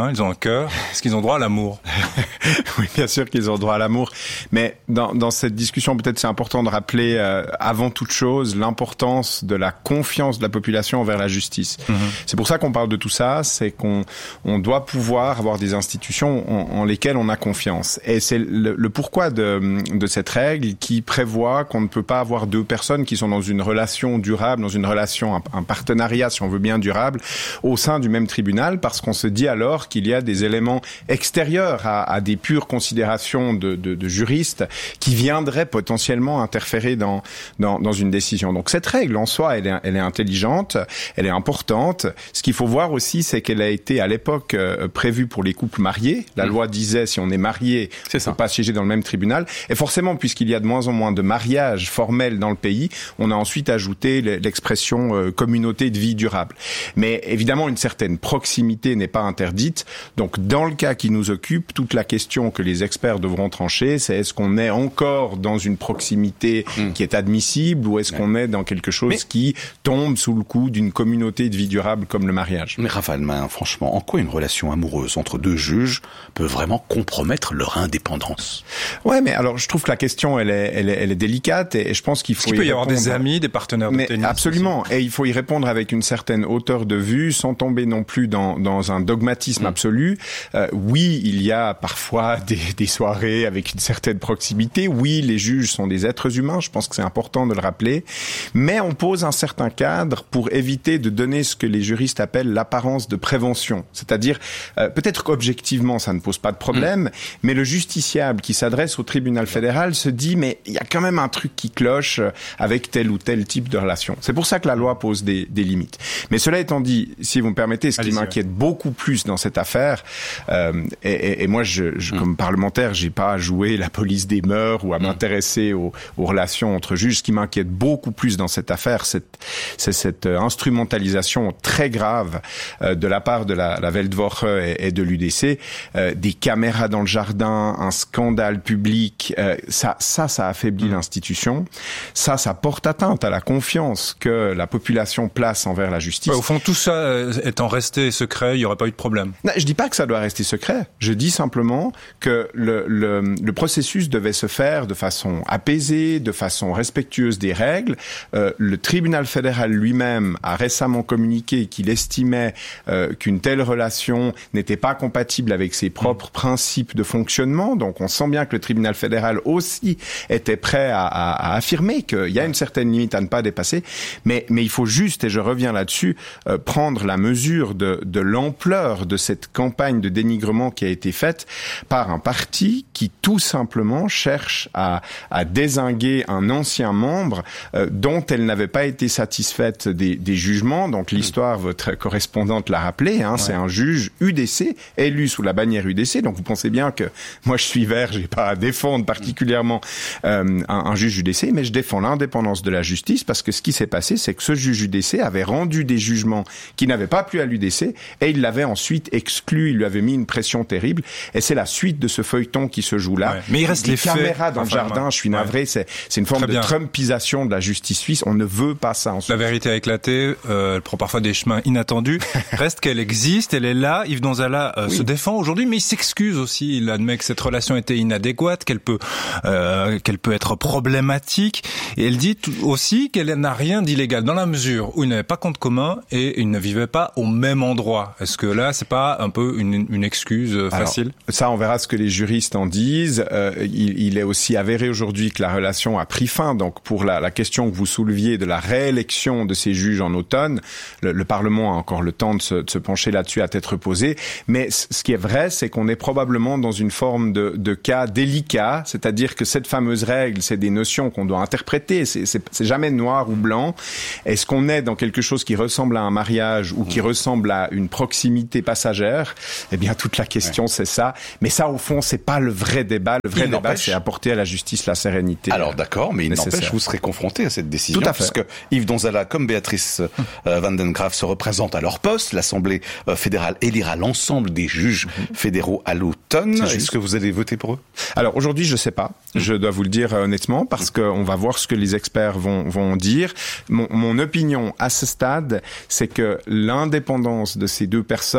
humain, ils ont un cœur. Est-ce qu'ils ont droit à l'amour? Oui, bien sûr qu'ils ont droit à l'amour. Mais dans, dans cette discussion, peut-être c'est important de rappeler, euh, avant toute chose, l'importance de la confiance de la population envers la justice. Mm-hmm. C'est pour ça qu'on parle de tout ça, c'est qu'on on doit pouvoir avoir des institutions en, en lesquelles on a confiance. Et c'est le, le pourquoi de, de cette règle qui prévoit qu'on ne peut pas avoir deux personnes qui sont dans une relation durable, dans une relation, un, un partenariat, si on veut bien, durable, au sein du même tribunal, parce qu'on se dit alors qu'il y a des éléments extérieurs à, à des pures considérations de, de, de juristes qui viendraient potentiellement interférer dans, dans, dans une décision. Donc cette règle en soi, elle est, elle est intelligente, elle est importante. Ce qu'il faut voir aussi, c'est qu'elle a été à l'époque euh, prévue pour les couples mariés. La mmh. loi disait si on est marié, c'est on ne peut pas siéger dans le même tribunal. Et forcément, puisqu'il y a de moins en moins de mariages formels dans le pays, on a ensuite ajouté l'expression euh, communauté de vie durable. Mais évidemment, une certaine proximité n'est pas interdite. Donc dans le cas qui nous occupe, toute la question que les experts devront trancher, c'est est-ce qu'on est encore dans une proximité mmh. qui est admissible ou est-ce ouais. qu'on est dans quelque chose mais... qui tombe sous le coup d'une communauté de vie durable comme le mariage. Mais Raphaël Main, franchement, en quoi une relation amoureuse entre deux juges peut vraiment compromettre leur indépendance? Ouais, mais alors je trouve que la question elle est, elle est, elle est délicate et je pense qu'il faut. Est-ce qu'il peut y, y avoir des amis, des partenaires de mais tennis? Absolument, aussi. Et il faut y répondre avec une certaine hauteur de vue, sans tomber non plus dans, dans un dogmatisme mmh. absolu. Euh, oui, il y a parfois des, des soirées avec une certaine proximité. Oui, les juges sont des êtres humains. Je pense que c'est important de le rappeler. Mais on pose un certain cadre pour éviter de donner ce que les juristes appellent l'apparence de prévention. C'est-à-dire, euh, peut-être qu'objectivement, ça ne pose pas de problème, mmh. mais le justiciable qui s'adresse au tribunal fédéral se dit, mais il y a quand même un truc qui cloche avec tel ou tel type de relation. C'est pour ça que la loi pose des, des limites. Mais cela étant dit, si vous me permettez, ce qui Allez-y, m'inquiète ouais. beaucoup plus dans cette affaire, euh, et, et, et moi, je, je, mmh. comme parlementaire, j'ai pas à jouer la police des mœurs ou à mmh. m'intéresser aux, aux relations entre juges. Ce qui m'inquiète beaucoup plus dans cette affaire, c'est, c'est cette instrumentalisation très grave euh, de la part de la, la Weltwoche et, et de l'U D C, euh, des caméras dans le jardin, un scandale public. Euh, ça, ça, ça affaiblit mmh. l'institution. Ça, ça porte atteinte à la confiance que la population place envers la justice. Ouais, au fond, tout ça euh, étant resté secret, il n'y aurait pas eu de problème. Non, je dis pas que ça doit rester secret. Je dis simplement que le, le, le processus devait se faire de façon apaisée, de façon respectueuse des règles. Euh, le tribunal fédéral lui-même a récemment communiqué qu'il estimait euh, qu'une telle relation n'était pas compatible avec ses propres mmh. principes de fonctionnement. Donc, on sent bien que le tribunal fédéral aussi était prêt à, à, à affirmer qu'il y a une certaine limite à ne pas dépasser. Mais, mais il faut juste, et je reviens là-dessus, euh, prendre la mesure de, de l'ampleur de cette campagne de dénigrement qui a été faite par un parti qui tout simplement cherche à, à dézinguer un ancien membre euh, dont elle n'avait pas été satisfaite des, des jugements. Donc l'histoire, votre correspondante l'a rappelé, hein, ouais. c'est un juge U D C, élu sous la bannière U D C. Donc vous pensez bien que moi je suis vert, j'ai pas à défendre particulièrement euh, un, un juge U D C, mais je défends l'indépendance de la justice parce que ce qui s'est passé, c'est que ce juge U D C avait rendu des jugements qui n'avaient pas plu à l'U D C et il l'avait ensuite exclu, il lui avait mis une pression terrible et c'est la suite de ce feuilleton qui se joue là. Ouais. Mais il reste des les caméras faits, dans enfin, le jardin, je suis navré, ouais. c'est, c'est une forme Très de bien. Trumpisation de la justice suisse, on ne veut pas ça en Suisse. La vérité a éclaté, euh, elle prend parfois des chemins inattendus, reste qu'elle existe, elle est là, Yves Donzala euh, oui. se défend aujourd'hui, mais il s'excuse aussi, il admet que cette relation était inadéquate, qu'elle peut, euh, qu'elle peut être problématique, et elle dit aussi qu'elle n'a rien d'illégal, dans la mesure où ils n'avaient pas compte commun et ils ne vivaient pas au même endroit. Est-ce que là, c'est pas un peu une, une excuse facile? Alors, ça, on verra ce que les juristes en disent. Euh, il, il est aussi avéré aujourd'hui que la relation a pris fin. Donc, pour la, la question que vous souleviez de la réélection de ces juges en automne, le, le Parlement a encore le temps de se, de se pencher là-dessus à tête reposée. Mais ce qui est vrai, c'est qu'on est probablement dans une forme de, de cas délicat, c'est-à-dire que cette fameuse règle, c'est des notions qu'on doit interpréter. C'est, c'est, c'est jamais noir ou blanc. Est-ce qu'on est dans quelque chose qui ressemble à un mariage ou qui ressemble à une proximité passagère? Eh bien, toute la question, ouais. c'est ça. Mais ça, au fond, c'est pas le vrai débat. Le vrai il débat, n'empêche. c'est apporter à la justice la sérénité. Alors, d'accord, mais il nécessaire. n'empêche, vous serez confronté à cette décision. Tout à fait. Parce que Yves Donzala, comme Béatrice euh, Van den Graaf se représentent à leur poste, l'Assemblée euh, fédérale élira l'ensemble des juges mmh. fédéraux à l'automne. Est-ce que vous allez voter pour eux? Alors, aujourd'hui, je sais pas. Mmh. Je dois vous le dire honnêtement, parce mmh. qu'on va voir ce que les experts vont, vont dire. Mon, mon opinion à ce stade, c'est que l'indépendance de ces deux personnes, si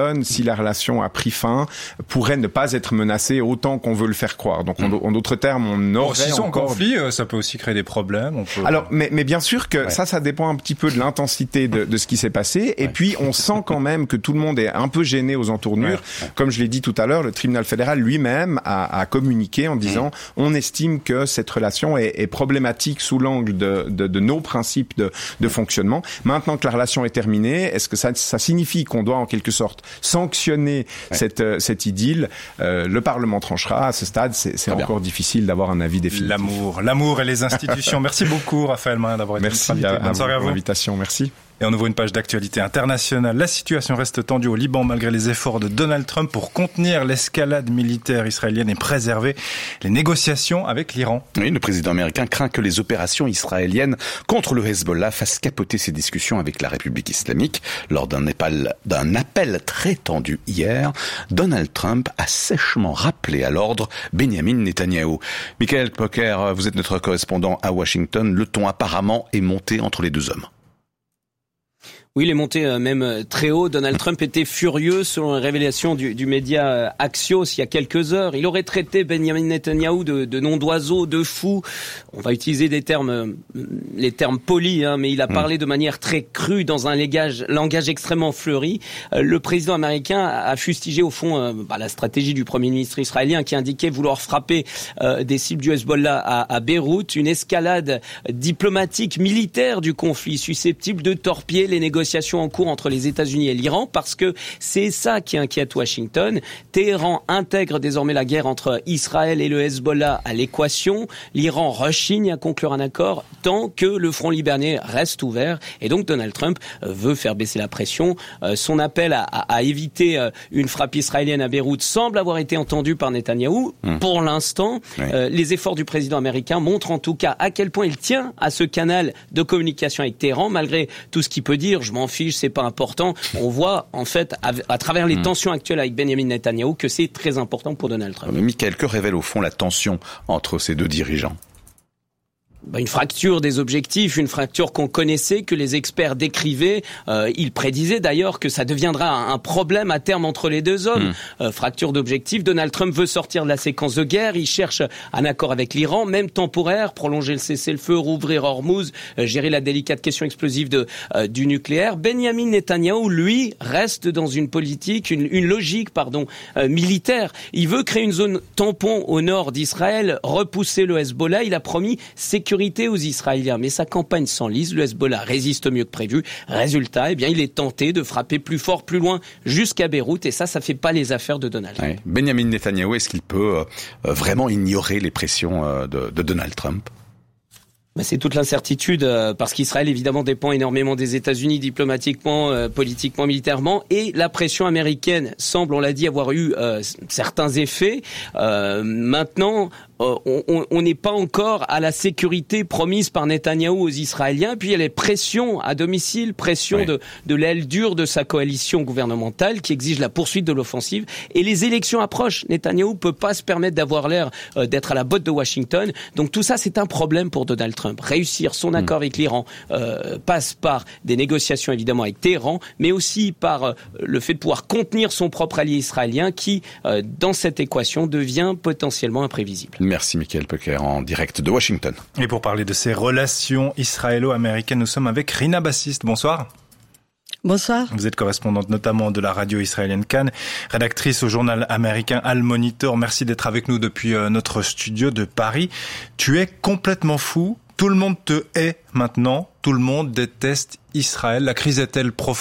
la relation a pris fin, pourrait ne pas être menacée autant qu'on veut le faire croire. Donc, en, en d'autres termes, on aurait bon, si sont encore... en conflit, ça peut aussi créer des problèmes. On peut... Alors, mais, mais bien sûr que ouais. ça, ça dépend un petit peu de l'intensité de, de ce qui s'est passé. Et ouais. puis, on sent quand même que tout le monde est un peu gêné aux entournures. Ouais. Ouais. Comme je l'ai dit tout à l'heure, le tribunal fédéral lui-même a, a communiqué en disant mmh. on estime que cette relation est, est problématique sous l'angle de, de, de nos principes de, de fonctionnement. Maintenant que la relation est terminée, est-ce que ça, ça signifie qu'on doit en quelque sorte sanctionner ouais. cette, cette idylle? euh, Le Parlement tranchera. À ce stade, c'est, c'est encore bien. difficile d'avoir un avis définitif. L'amour, l'amour et les institutions. Merci beaucoup, Raphaël Marin, d'avoir été Merci invité. à, Bonne soirée à vous. Invitation. Merci. Et on ouvre une page d'actualité internationale. La situation reste tendue au Liban malgré les efforts de Donald Trump pour contenir l'escalade militaire israélienne et préserver les négociations avec l'Iran. Oui, le président américain craint que les opérations israéliennes contre le Hezbollah fassent capoter ses discussions avec la République islamique. Lors d'un appel, d'un appel très tendu hier, Donald Trump a sèchement rappelé à l'ordre Benjamin Netanyahou. Michael Poker, vous êtes notre correspondant à Washington. Le ton apparemment est monté entre les deux hommes. Oui, il est monté euh, même très haut. Donald Trump était furieux selon la révélation du, du média euh, Axios il y a quelques heures. Il aurait traité Benjamin Netanyahou de, de nom d'oiseau, de fou. On va utiliser des termes, euh, les termes polis, hein, mais il a parlé mmh. de manière très crue dans un langage, langage extrêmement fleuri. Euh, le président américain a fustigé au fond euh, bah, la stratégie du premier ministre israélien qui indiquait vouloir frapper euh, des cibles du Hezbollah à, à Beyrouth, une escalade diplomatique, militaire du conflit susceptible de torpiller les négociations en cours entre les États-Unis et l'Iran, parce que c'est ça qui inquiète Washington. Téhéran intègre désormais la guerre entre Israël et le Hezbollah à l'équation. L'Iran rechigne à conclure un accord tant que le front libanais reste ouvert. Et donc Donald Trump veut faire baisser la pression. Son appel à, à, à éviter une frappe israélienne à Beyrouth semble avoir été entendu par Netanyahou. Mmh. Pour l'instant, oui. euh, les efforts du président américain montrent en tout cas à quel point il tient à ce canal de communication avec Téhéran, malgré tout ce qu'il peut dire. Je m'en fiche, c'est pas important. On voit, en fait, à, à travers les mmh. tensions actuelles avec Benjamin Netanyahou, que c'est très important pour Donald Trump. Mais Michael, que révèle au fond la tension entre ces deux dirigeants ? Bah, une fracture des objectifs, une fracture qu'on connaissait, que les experts décrivaient. Euh, ils prédisaient d'ailleurs que ça deviendra un problème à terme entre les deux hommes. Mmh. Euh, fracture d'objectifs. Donald Trump veut sortir de la séquence de guerre. Il cherche un accord avec l'Iran, même temporaire, prolonger le cessez-le-feu, rouvrir Hormuz, euh, gérer la délicate question explosive de, euh, du nucléaire. Benjamin Netanyahou, lui, reste dans une politique, une, une logique, pardon, euh, militaire. Il veut créer une zone tampon au nord d'Israël, repousser le Hezbollah. Il a promis sécurité aux Israéliens, mais sa campagne s'enlise. Le Hezbollah résiste mieux que prévu. Résultat, eh bien, il est tenté de frapper plus fort, plus loin, jusqu'à Beyrouth, et ça, ça fait pas les affaires de Donald Trump. Ouais. Benjamin Netanyahou, est-ce qu'il peut euh, vraiment ignorer les pressions euh, de, de Donald Trump ? Ben, c'est toute l'incertitude, euh, parce qu'Israël, évidemment, dépend énormément des États-Unis, diplomatiquement, euh, politiquement, militairement, et la pression américaine semble, on l'a dit, avoir eu euh, certains effets. Euh, maintenant, euh, on n'est pas encore à la sécurité promise par Netanyahou aux Israéliens. Puis il y a les pressions à domicile, pression oui. de, de l'aile dure de sa coalition gouvernementale qui exige la poursuite de l'offensive. Et les élections approchent. Netanyahou peut pas se permettre d'avoir l'air euh, d'être à la botte de Washington. Donc tout ça, c'est un problème pour Donald Trump. Réussir son accord mmh. avec l'Iran euh, passe par des négociations évidemment avec Téhéran, mais aussi par euh, le fait de pouvoir contenir son propre allié israélien qui, euh, dans cette équation, devient potentiellement imprévisible. Merci Michael Poker en direct de Washington. Et pour parler de ces relations israélo-américaines, nous sommes avec Rina Bassiste. Bonsoir. Bonsoir. Vous êtes correspondante notamment de la radio israélienne Cannes, rédactrice au journal américain Al Monitor. Merci d'être avec nous depuis euh, notre studio de Paris. Tu es complètement fou. Tout le monde te hait maintenant. Tout le monde déteste Israël. La crise est-elle profonde ?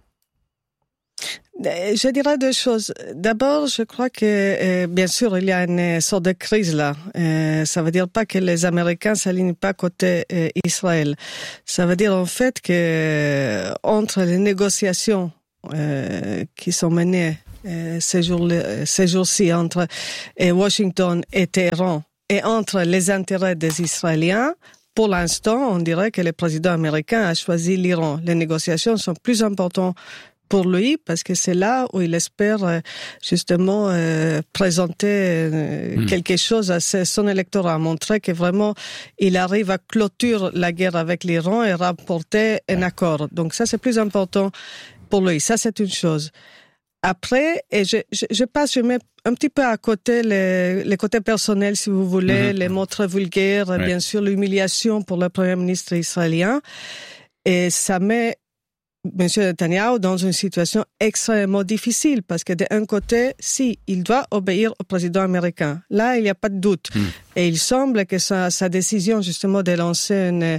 Je dirais deux choses. D'abord, je crois que, euh, bien sûr, il y a une sorte de crise là. Euh, ça veut dire pas que les Américains s'alignent pas côté euh, Israël. Ça veut dire en fait que euh, entre les négociations euh, qui sont menées euh, ces jours, ces jours-ci entre euh, Washington et Téhéran et entre les intérêts des Israéliens, pour l'instant, on dirait que le président américain a choisi l'Iran. Les négociations sont plus importantes pour lui, parce que c'est là où il espère justement euh, présenter euh, mmh. quelque chose à son électorat, montrer que vraiment il arrive à clôturer la guerre avec l'Iran et remporter un accord. Donc ça, c'est plus important pour lui. Ça, c'est une chose. Après, et je, je, je passe, je mets un petit peu à côté les, les côtés personnels, si vous voulez, mm-hmm. les mots très vulgaires, ouais. bien sûr, l'humiliation pour le Premier ministre israélien. Et ça met M. Netanyahu dans une situation extrêmement difficile parce que d'un côté, si, il doit obéir au président américain. Là, il n'y a pas de doute. Mm. Et il semble que sa, sa décision, justement, de lancer une,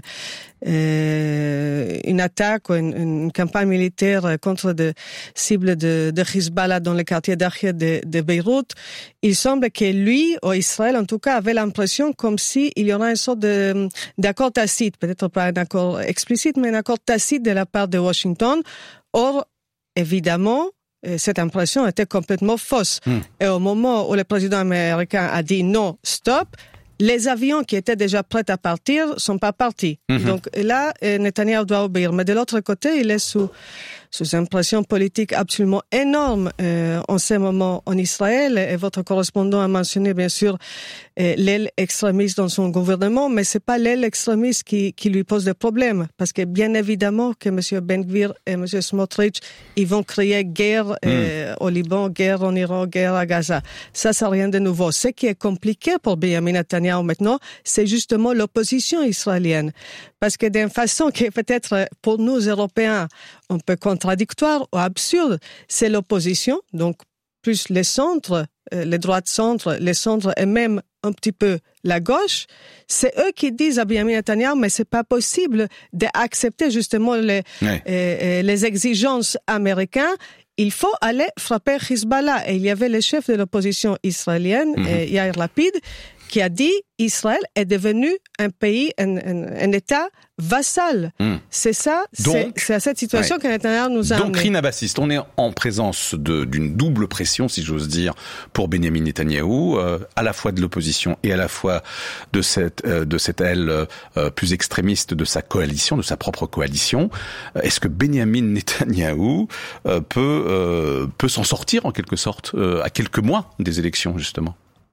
euh, une attaque ou une, une campagne militaire contre des cibles de, de Hezbollah dans le quartier d'Archia de, de Beyrouth, il semble que lui, ou Israël, en tout cas, avait l'impression comme si il y aurait une sorte de, d'accord tacite, peut-être pas un accord explicite, mais un accord tacite de la part de Washington. Or, évidemment, cette impression était complètement fausse. Mm. Et au moment où le président américain a dit non, stop, les avions qui étaient déjà prêts à partir sont pas partis. Mm-hmm. Donc là, Netanyahu doit obéir. Mais de l'autre côté, il est sous, sous une pression politique absolument énorme euh, en ce moment en Israël. Et votre correspondant a mentionné, bien sûr, euh, l'aile extrémiste dans son gouvernement, mais c'est pas l'aile extrémiste qui, qui lui pose des problèmes. Parce que bien évidemment que M. Ben Gvir et M. Smotrich, ils vont créer guerre euh, mm. au Liban, guerre en Iran, guerre à Gaza. Ça, c'est rien de nouveau. Ce qui est compliqué pour Benjamin Netanyahu maintenant, c'est justement l'opposition israélienne. Parce que d'une façon qui est peut-être pour nous Européens un peu contradictoire ou absurde, c'est l'opposition, donc plus les centres, euh, les droites centres, les centres et même un petit peu la gauche, c'est eux qui disent à Benjamin Netanyahu, mais c'est pas possible d'accepter justement les, ouais. euh, les exigences américaines. Il faut aller frapper Hezbollah. Et il y avait le chef de l'opposition israélienne, mm-hmm. Yair Lapid, qui a dit Israël est devenu un pays, un, un, un État vassal. Mm. C'est ça, donc, c'est, c'est à cette situation ouais. que Netanyahu nous a Donc, amené. Rina Bassiste, on est en présence de, d'une double pression, si j'ose dire, pour Benjamin Netanyahu, euh, à la fois de l'opposition et à la fois de cette, euh, de cette aile euh, plus extrémiste de sa coalition, de sa propre coalition. Euh, est-ce que Benjamin Netanyahu euh, peut, euh, peut s'en sortir en quelque sorte, euh, à quelques mois des élections, justement?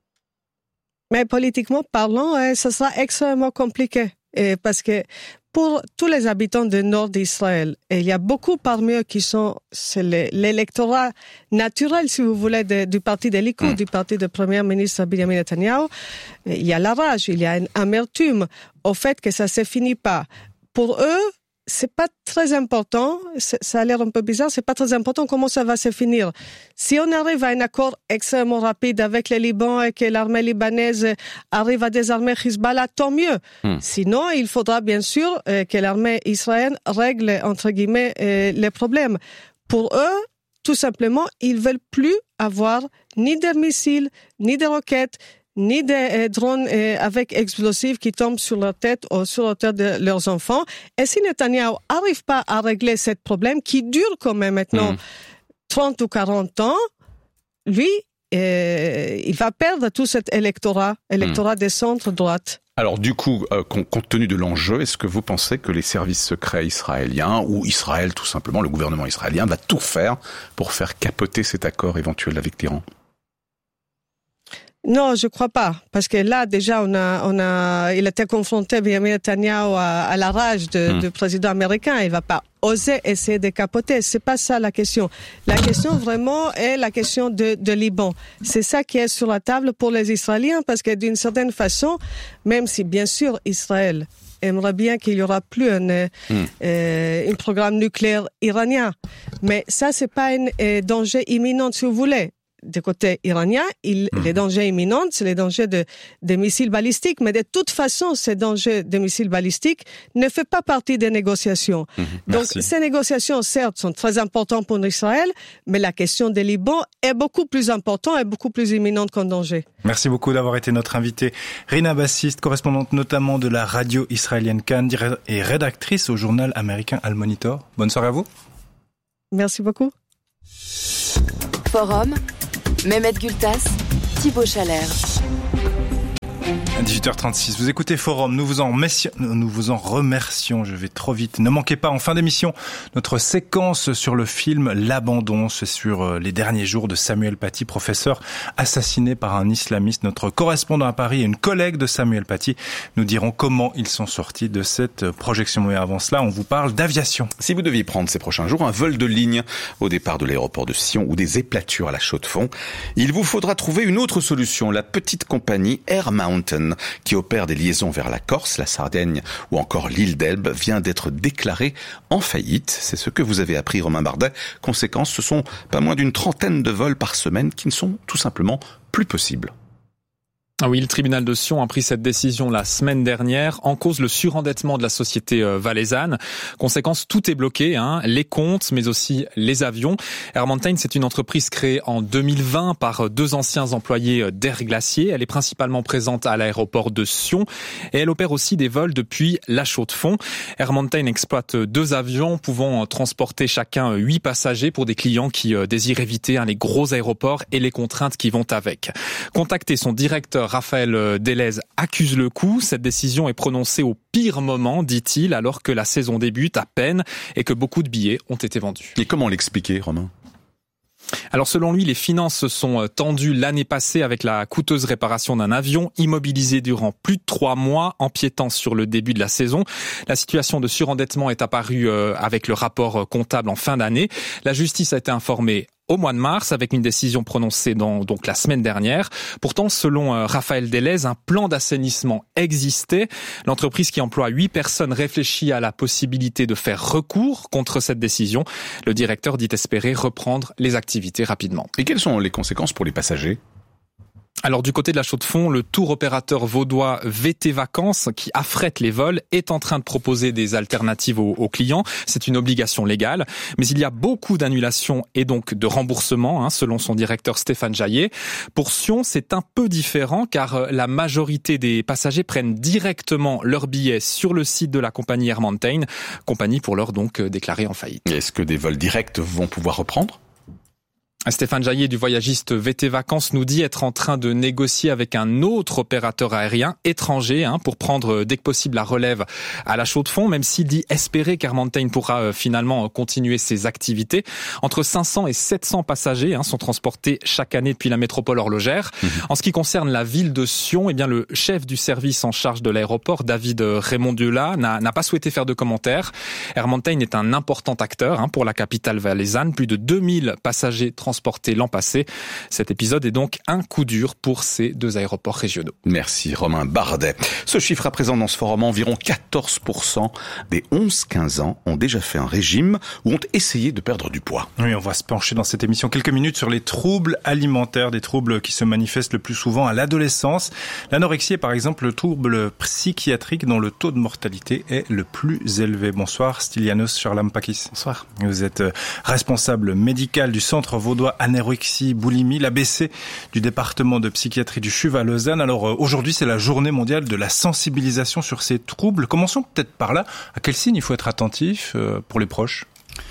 Mais politiquement parlant, euh, ça sera extrêmement compliqué. Et parce que pour tous les habitants du nord d'Israël, et il y a beaucoup parmi eux qui sont, c'est l'électorat naturel, si vous voulez, de, du parti de Likoud, mmh. du parti du Premier ministre Benjamin Netanyahu. Il y a la rage, il y a une amertume au fait que ça se finit pas. Pour eux, c'est pas très important, ça a l'air un peu bizarre, c'est pas très important comment ça va se finir. Si on arrive à un accord extrêmement rapide avec le Liban et que l'armée libanaise arrive à désarmer Hezbollah, tant mieux. Hmm. Sinon, il faudra bien sûr euh, que l'armée israélienne règle, entre guillemets, euh, les problèmes. Pour eux, tout simplement, ils veulent plus avoir ni de missiles, ni de roquettes, ni des drones avec explosifs qui tombent sur leur tête ou sur la tête de leurs enfants. Et si Netanyahu n'arrive pas à régler ce problème qui dure quand même maintenant mmh. trente ou quarante ans, lui, euh, il va perdre tout cet électorat, électorat mmh. des centres-droite. Alors du coup, euh, compte tenu de l'enjeu, est-ce que vous pensez que les services secrets israéliens, ou Israël tout simplement, le gouvernement israélien, va tout faire pour faire capoter cet accord éventuel avec l'Iran ? Non, je crois pas, parce que là déjà on a, on a, il était confronté Benjamin Netanyahu à, à la rage de, mmh. du président américain. Il va pas oser essayer de capoter. C'est pas ça la question. La question vraiment est la question de, de Liban. C'est ça qui est sur la table pour les Israéliens, parce que d'une certaine façon, même si bien sûr Israël aimerait bien qu'il y aura plus un, mmh. euh, un programme nucléaire iranien, mais ça c'est pas un euh, danger imminent si vous voulez. Du côté iranien, il, mmh. les dangers imminents, c'est les dangers de, de missiles balistiques. Mais de toute façon, ces dangers de missiles balistiques ne font pas partie des négociations. Mmh. Donc, ces négociations, certes, sont très importantes pour Israël, mais la question des Liban est beaucoup plus importante et beaucoup plus imminente qu'un danger. Merci beaucoup d'avoir été notre invitée. Rina Bassiste, correspondante notamment de la radio israélienne Cannes et rédactrice au journal américain Al Monitor. Bonne soirée à vous. Merci beaucoup. Forum, Mehmet Gültas, Thibaut Chalère. dix-huit heures trente-six, vous écoutez Forum, nous vous en remercions, nous vous en remercions, je vais trop vite. Ne manquez pas en fin d'émission notre séquence sur le film L'Abandon, c'est sur les derniers jours de Samuel Paty, professeur assassiné par un islamiste. Notre correspondant à Paris et une collègue de Samuel Paty nous diront comment ils sont sortis de cette projection. Mais avant cela, on vous parle d'aviation. Si vous deviez prendre ces prochains jours un vol de ligne au départ de l'aéroport de Sion ou des éplatures à la Chaux-de-Fonds, il vous faudra trouver une autre solution, la petite compagnie Air Mountain, qui opère des liaisons vers la Corse, la Sardaigne ou encore l'île d'Elbe, vient d'être déclarée en faillite. C'est ce que vous avez appris, Romain Bardet. Conséquence, ce sont pas moins d'une trentaine de vols par semaine qui ne sont tout simplement plus possibles. Ah oui, le tribunal de Sion a pris cette décision la semaine dernière. En cause, le surendettement de la société valaisanne. Conséquence, tout est bloqué, hein, les comptes, mais aussi les avions. Air Mountain, c'est une entreprise créée en deux mille vingt par deux anciens employés d'Air Glacier. Elle est principalement présente à l'aéroport de Sion et elle opère aussi des vols depuis la Chaux-de-Fonds. Air Mountain exploite deux avions pouvant transporter chacun huit passagers pour des clients qui désirent éviter hein, les gros aéroports et les contraintes qui vont avec. Contacté son directeur Raphaël Delez accuse le coup. Cette décision est prononcée au pire moment, dit-il, alors que la saison débute à peine et que beaucoup de billets ont été vendus. Et comment l'expliquer, Romain ? Alors selon lui, les finances se sont tendues l'année passée avec la coûteuse réparation d'un avion immobilisé durant plus de trois mois, empiétant sur le début de la saison. La situation de surendettement est apparue avec le rapport comptable en fin d'année. La justice a été informée au mois de mars, avec une décision prononcée dans, donc la semaine dernière. Pourtant, selon euh, Raphaël Delez, un plan d'assainissement existait. L'entreprise qui emploie huit personnes réfléchit à la possibilité de faire recours contre cette décision. Le directeur dit espérer reprendre les activités rapidement. Et quelles sont les conséquences pour les passagers ? Alors du côté de la Chaux-de-Fonds, le tour opérateur vaudois V T Vacances, qui affrète les vols, est en train de proposer des alternatives aux, aux clients. C'est une obligation légale, mais il y a beaucoup d'annulations et donc de remboursements, hein, selon son directeur Stéphane Jaillet. Pour Sion, c'est un peu différent car la majorité des passagers prennent directement leurs billets sur le site de la compagnie Air Mountain, compagnie pour l'heure donc déclarée en faillite. Est-ce que des vols directs vont pouvoir reprendre ? Stéphane Jaillet du voyagiste V T Vacances nous dit être en train de négocier avec un autre opérateur aérien étranger hein, pour prendre dès que possible la relève à la Chaux-de-Fonds, même s'il dit espérer qu'Air Mountain pourra euh, finalement continuer ses activités. Entre cinq cents et sept cents passagers hein, sont transportés chaque année depuis la métropole horlogère. Mmh. En ce qui concerne la ville de Sion, eh bien le chef du service en charge de l'aéroport, David Raymond Diola, n'a, n'a pas souhaité faire de commentaires. Air Mountain est un important acteur hein, pour la capitale valaisanne, plus de deux mille passagers transportés transportés l'an passé. Cet épisode est donc un coup dur pour ces deux aéroports régionaux. Merci Romain Bardet. Ce chiffre à présent dans ce forum, environ quatorze pour cent des onze quinze ans ont déjà fait un régime ou ont essayé de perdre du poids. Oui, on va se pencher dans cette émission quelques minutes sur les troubles alimentaires, des troubles qui se manifestent le plus souvent à l'adolescence. L'anorexie est par exemple le trouble psychiatrique dont le taux de mortalité est le plus élevé. Bonsoir Stylianos Charlampakis. Bonsoir. Vous êtes responsable médical du Centre vaudois anorexie boulimie, l'A B C du département de psychiatrie du C H U V à Lausanne. Alors euh, aujourd'hui, c'est la journée mondiale de la sensibilisation sur ces troubles. Commençons peut-être par là. À quels signes il faut être attentif euh, pour les proches ?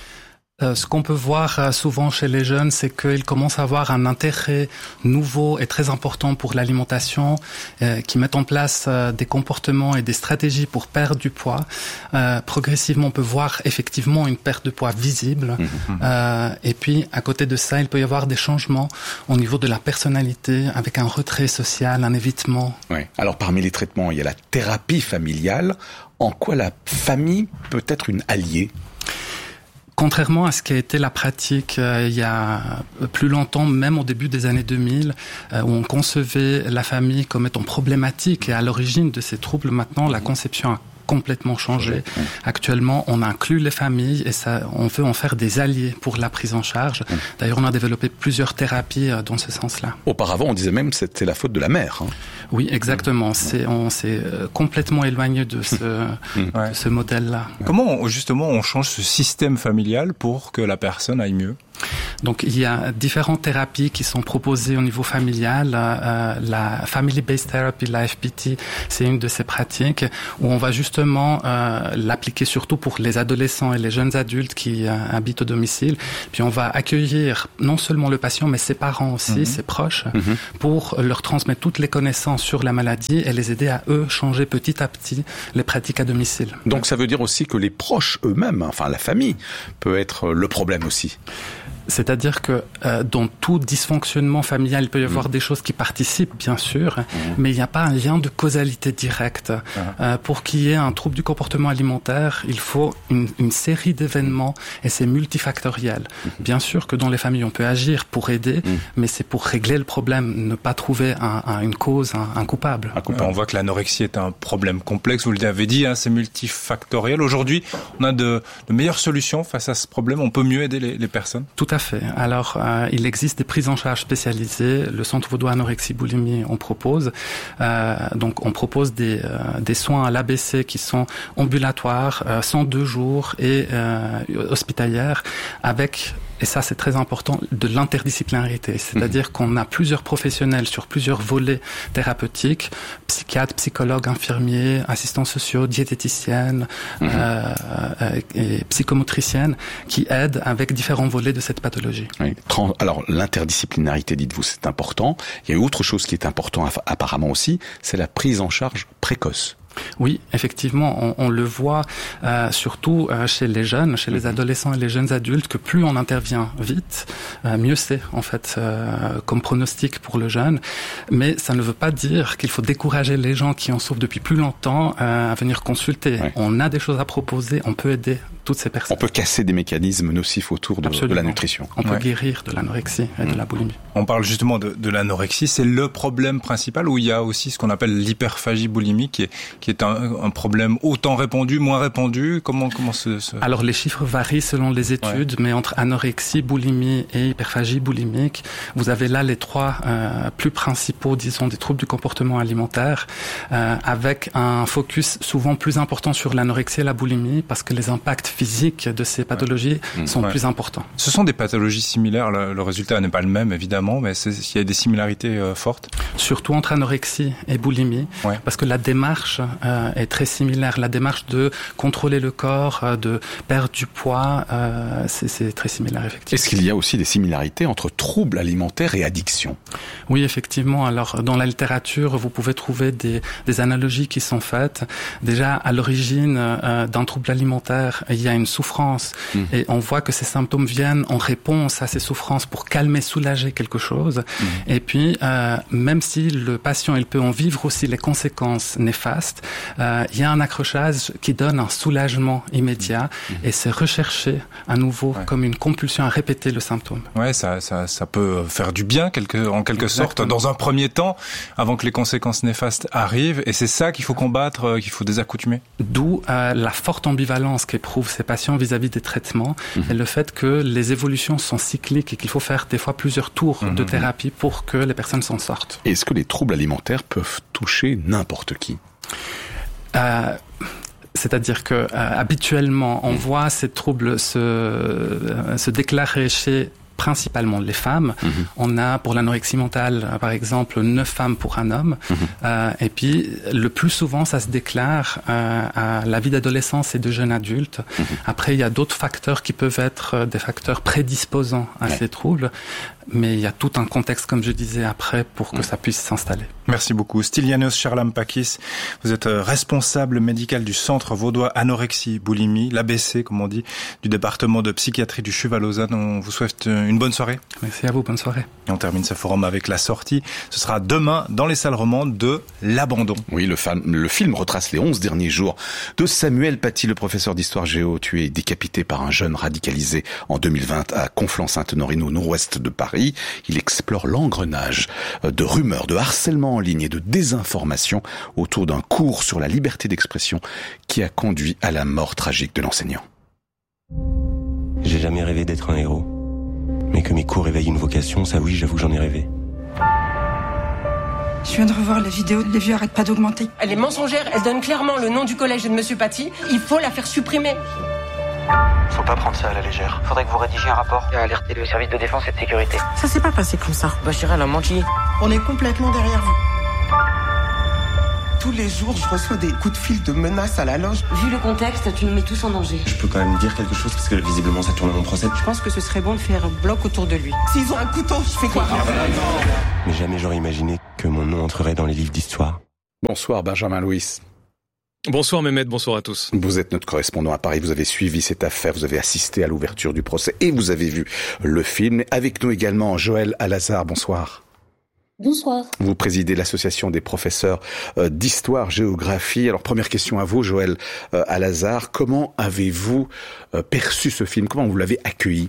Euh, ce qu'on peut voir euh, souvent chez les jeunes, c'est qu'ils commencent à avoir un intérêt nouveau et très important pour l'alimentation, euh, qui mettent en place euh, des comportements et des stratégies pour perdre du poids. Euh, progressivement, on peut voir effectivement une perte de poids visible. Mmh. Euh, et puis, à côté de ça, il peut y avoir des changements au niveau de la personnalité, avec un retrait social, un évitement. Oui. Alors, parmi les traitements, il y a la thérapie familiale. En quoi la famille peut être une alliée ? Contrairement à ce qui a été la pratique euh, il y a plus longtemps, même au début des années deux mille, euh, où on concevait la famille comme étant problématique et à l'origine de ces troubles, maintenant la conception a complètement changé. Mmh. Actuellement, on inclut les familles et ça, on veut en faire des alliés pour la prise en charge. Mmh. D'ailleurs, on a développé plusieurs thérapies euh, dans ce sens-là. Auparavant, on disait même que c'était la faute de la mère. Hein. Oui, exactement. Mmh. C'est, on s'est euh, complètement éloigné de ce, mmh. de ce modèle-là. Comment, justement, on change ce système familial pour que la personne aille mieux ? Donc il y a différentes thérapies qui sont proposées au niveau familial. Euh, la Family Based Therapy, la F P T, c'est une de ces pratiques où on va justement euh, l'appliquer surtout pour les adolescents et les jeunes adultes qui euh, habitent au domicile. Puis on va accueillir non seulement le patient, mais ses parents aussi, mmh. ses proches, mmh. pour leur transmettre toutes les connaissances sur la maladie et les aider à eux changer petit à petit les pratiques à domicile. Donc ça veut dire aussi que les proches eux-mêmes, enfin la famille, peut être le problème aussi. C'est-à-dire que euh, dans tout dysfonctionnement familial, il peut y avoir mmh. des choses qui participent, bien sûr, mmh. mais il n'y a pas un lien de causalité directe. Mmh. Euh, pour qu'il y ait un trouble du comportement alimentaire, il faut une, une série d'événements et c'est multifactoriel. Mmh. Bien sûr que dans les familles, on peut agir pour aider, mmh. mais c'est pour régler le problème, ne pas trouver un, un, une cause, un, un coupable. Un coupable. On voit que l'anorexie est un problème complexe, vous l'avez dit, hein, c'est multifactoriel. Aujourd'hui, on a de, de meilleures solutions face à ce problème, on peut mieux aider les, les personnes. Tout à fait. Alors, euh, il existe des prises en charge spécialisées. Le Centre vaudois anorexie boulimie, on propose. Euh, donc, on propose des, euh, des soins à l'A B C qui sont ambulatoires, euh, cent deux jours et euh, hospitalières, avec, et ça c'est très important, de l'interdisciplinarité. C'est-à-dire mmh. qu'on a plusieurs professionnels sur plusieurs volets thérapeutiques, psychiatres, psychologues, infirmiers, assistants sociaux, diététiciennes mmh. euh, et psychomotriciennes qui aident avec différents volets de cette pathologie. Oui. Alors, l'interdisciplinarité, dites-vous, c'est important. Il y a autre chose qui est important apparemment aussi, c'est la prise en charge précoce. Oui, effectivement, on, on le voit euh, surtout euh, chez les jeunes, chez les adolescents et les jeunes adultes, que plus on intervient vite, euh, mieux c'est en fait euh, comme pronostic pour le jeune. Mais ça ne veut pas dire qu'il faut décourager les gens qui en souffrent depuis plus longtemps euh, à venir consulter. Ouais. On a des choses à proposer, on peut aider toutes ces personnes. On peut casser des mécanismes nocifs autour de, de la nutrition. On peut ouais. guérir de l'anorexie et mmh. de la boulimie. On parle justement de, de l'anorexie, c'est le problème principal, où il y a aussi ce qu'on appelle l'hyperphagie boulimique, qui est, qui est un, un problème autant répandu, moins répandu. Comment, comment ce, ce... Alors les chiffres varient selon les études, ouais. mais entre anorexie, boulimie et hyperphagie boulimique, vous avez là les trois euh, plus principaux, disons, des troubles du comportement alimentaire, euh, avec un focus souvent plus important sur l'anorexie et la boulimie, parce que les impacts physiques de ces pathologies ouais. sont ouais. plus importants. Ce sont des pathologies similaires, le, le résultat n'est pas le même évidemment, mais il y a des similarités euh, fortes. Surtout entre anorexie et boulimie, ouais. parce que la démarche euh, est très similaire. La démarche de contrôler le corps, euh, de perdre du poids, euh, c'est, c'est très similaire effectivement. Est-ce qu'il y a aussi des similarités entre troubles alimentaires et addiction ? Oui, effectivement. Alors dans la littérature, vous pouvez trouver des, des analogies qui sont faites. Déjà, à l'origine euh, d'un trouble alimentaire, il y a une souffrance mmh. et on voit que ces symptômes viennent en réponse à ces souffrances pour calmer, soulager quelque chose. Mmh. Et puis, euh, même si le patient il peut en vivre aussi les conséquences néfastes, euh, il y a un accrochage qui donne un soulagement immédiat mmh. et c'est recherché à nouveau ouais. comme une compulsion à répéter le symptôme. Ouais, ça, ça, ça peut faire du bien quelque, en quelque Exactement. sorte dans un premier temps, avant que les conséquences néfastes arrivent. Et c'est ça qu'il faut combattre, euh, qu'il faut désaccoutumer. D'où euh, la forte ambivalence qu'éprouvent ces patients vis-à-vis des traitements mmh. et le fait que les évolutions sont cycliques et qu'il faut faire des fois plusieurs tours mmh. de thérapie pour que les personnes s'en sortent. Est-ce que les troubles alimentaires peuvent toucher n'importe qui ? euh, C'est-à-dire que euh, habituellement, on mmh. voit ces troubles se, euh, se déclarer chez principalement les femmes. Mmh. On a pour l'anorexie mentale, par exemple, neuf femmes pour un homme. Mmh. Euh, et puis, le plus souvent, ça se déclare euh, à la vie d'adolescence et de jeunes adultes. Mmh. Après, il y a d'autres facteurs qui peuvent être des facteurs prédisposants à ouais. ces troubles. Mais il y a tout un contexte, comme je disais, après, pour que mmh. ça puisse s'installer. Merci beaucoup. Stylianos Charlampakis, vous êtes responsable médical du Centre vaudois anorexie boulimie, l'A B C, comme on dit, du département de psychiatrie du CHUV à Lausanne. On vous souhaite une bonne soirée. Merci à vous, bonne soirée. Et on termine ce forum avec la sortie. Ce sera demain dans les salles romandes de L'Abandon. Oui, le, fa- le film retrace les onze derniers jours de Samuel Paty, le professeur d'histoire géo, tué et décapité par un jeune radicalisé en deux mille vingt à Conflans-Sainte-Honorine, au nord-ouest de Paris. Il explore l'engrenage de rumeurs, de harcèlement en ligne et de désinformation autour d'un cours sur la liberté d'expression qui a conduit à la mort tragique de l'enseignant. J'ai jamais rêvé d'être un héros. Mais que mes cours éveillent une vocation, ça oui, j'avoue que j'en ai rêvé. Je viens de revoir la vidéo, les vues arrêtent pas d'augmenter. Elle est mensongère, elle donne clairement le nom du collège et de Monsieur Paty. Il faut la faire supprimer. Faut pas prendre ça à la légère. Faudrait que vous rédigiez un rapport et alerter le service de défense et de sécurité. Ça s'est pas passé comme ça. Bachira l'a menti. On est complètement derrière vous. Tous les jours, je reçois des coups de fil de menaces à la loge. Vu le contexte, tu nous mets tous en danger. Je peux quand même dire quelque chose parce que visiblement ça tourne à mon procès. Je pense que ce serait bon de faire un bloc autour de lui. S'ils ont un couteau, je fais quoi? Mais jamais j'aurais imaginé que mon nom entrerait dans les livres d'histoire. Bonsoir Benjamin Louis. Bonsoir Mehmet, bonsoir à tous. Vous êtes notre correspondant à Paris, vous avez suivi cette affaire, vous avez assisté à l'ouverture du procès et vous avez vu le film. Avec nous également Joëlle Alazard, bonsoir. Bonsoir. Vous présidez l'association des professeurs d'histoire-géographie. Alors première question à vous, Joëlle Alazard, comment avez-vous perçu ce film? Comment vous l'avez accueilli?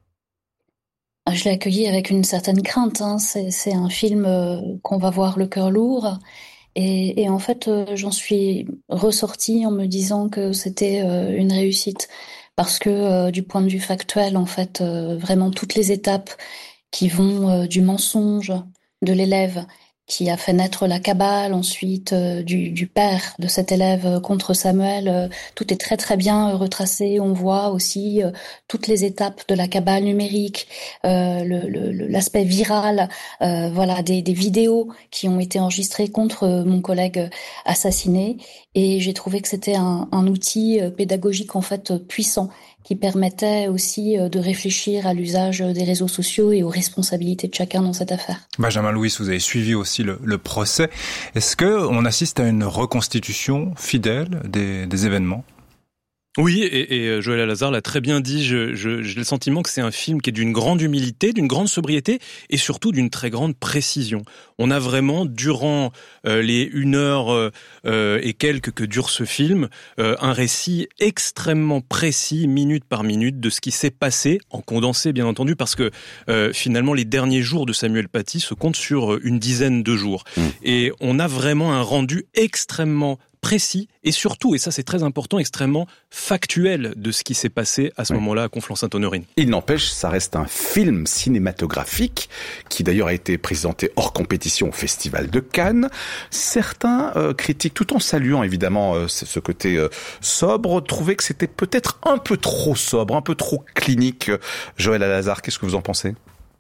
Je l'ai accueilli avec une certaine crainte. Hein. C'est, c'est un film qu'on va voir le cœur lourd. Et, et en fait, j'en suis ressortie en me disant que c'était une réussite. Parce que du point de vue factuel, en fait, vraiment toutes les étapes qui vont du mensonge de l'élève qui a fait naître la cabale, ensuite euh, du, du père de cet élève contre Samuel, euh, tout est très très bien euh, retracé. On voit aussi euh, toutes les étapes de la cabale numérique, euh, le, le, l'aspect viral, euh, voilà, des, des vidéos qui ont été enregistrées contre euh, mon collègue assassiné. Et j'ai trouvé que c'était un, un outil euh, pédagogique en fait euh, puissant, qui permettait aussi de réfléchir à l'usage des réseaux sociaux et aux responsabilités de chacun dans cette affaire. Benjamin Louis, vous avez suivi aussi le, le procès. Est-ce que on assiste à une reconstitution fidèle des, des événements ? Oui, et, et Joëlle Alazard l'a très bien dit, je, je, j'ai le sentiment que c'est un film qui est d'une grande humilité, d'une grande sobriété et surtout d'une très grande précision. On a vraiment, durant euh, les une heure euh, et quelques que dure ce film, euh, un récit extrêmement précis, minute par minute, de ce qui s'est passé, en condensé bien entendu, parce que euh, finalement les derniers jours de Samuel Paty se comptent sur une dizaine de jours. Mmh. Et on a vraiment un rendu extrêmement précis et surtout, et ça c'est très important, extrêmement factuel de ce qui s'est passé à ce oui. moment-là à Conflans-Sainte-Honorine. Il n'empêche, ça reste un film cinématographique qui d'ailleurs a été présenté hors compétition au Festival de Cannes. Certains euh, critiques, tout en saluant évidemment euh, ce côté euh, sobre, trouvaient que c'était peut-être un peu trop sobre, un peu trop clinique. Joëlle Alazard, qu'est-ce que vous en pensez ?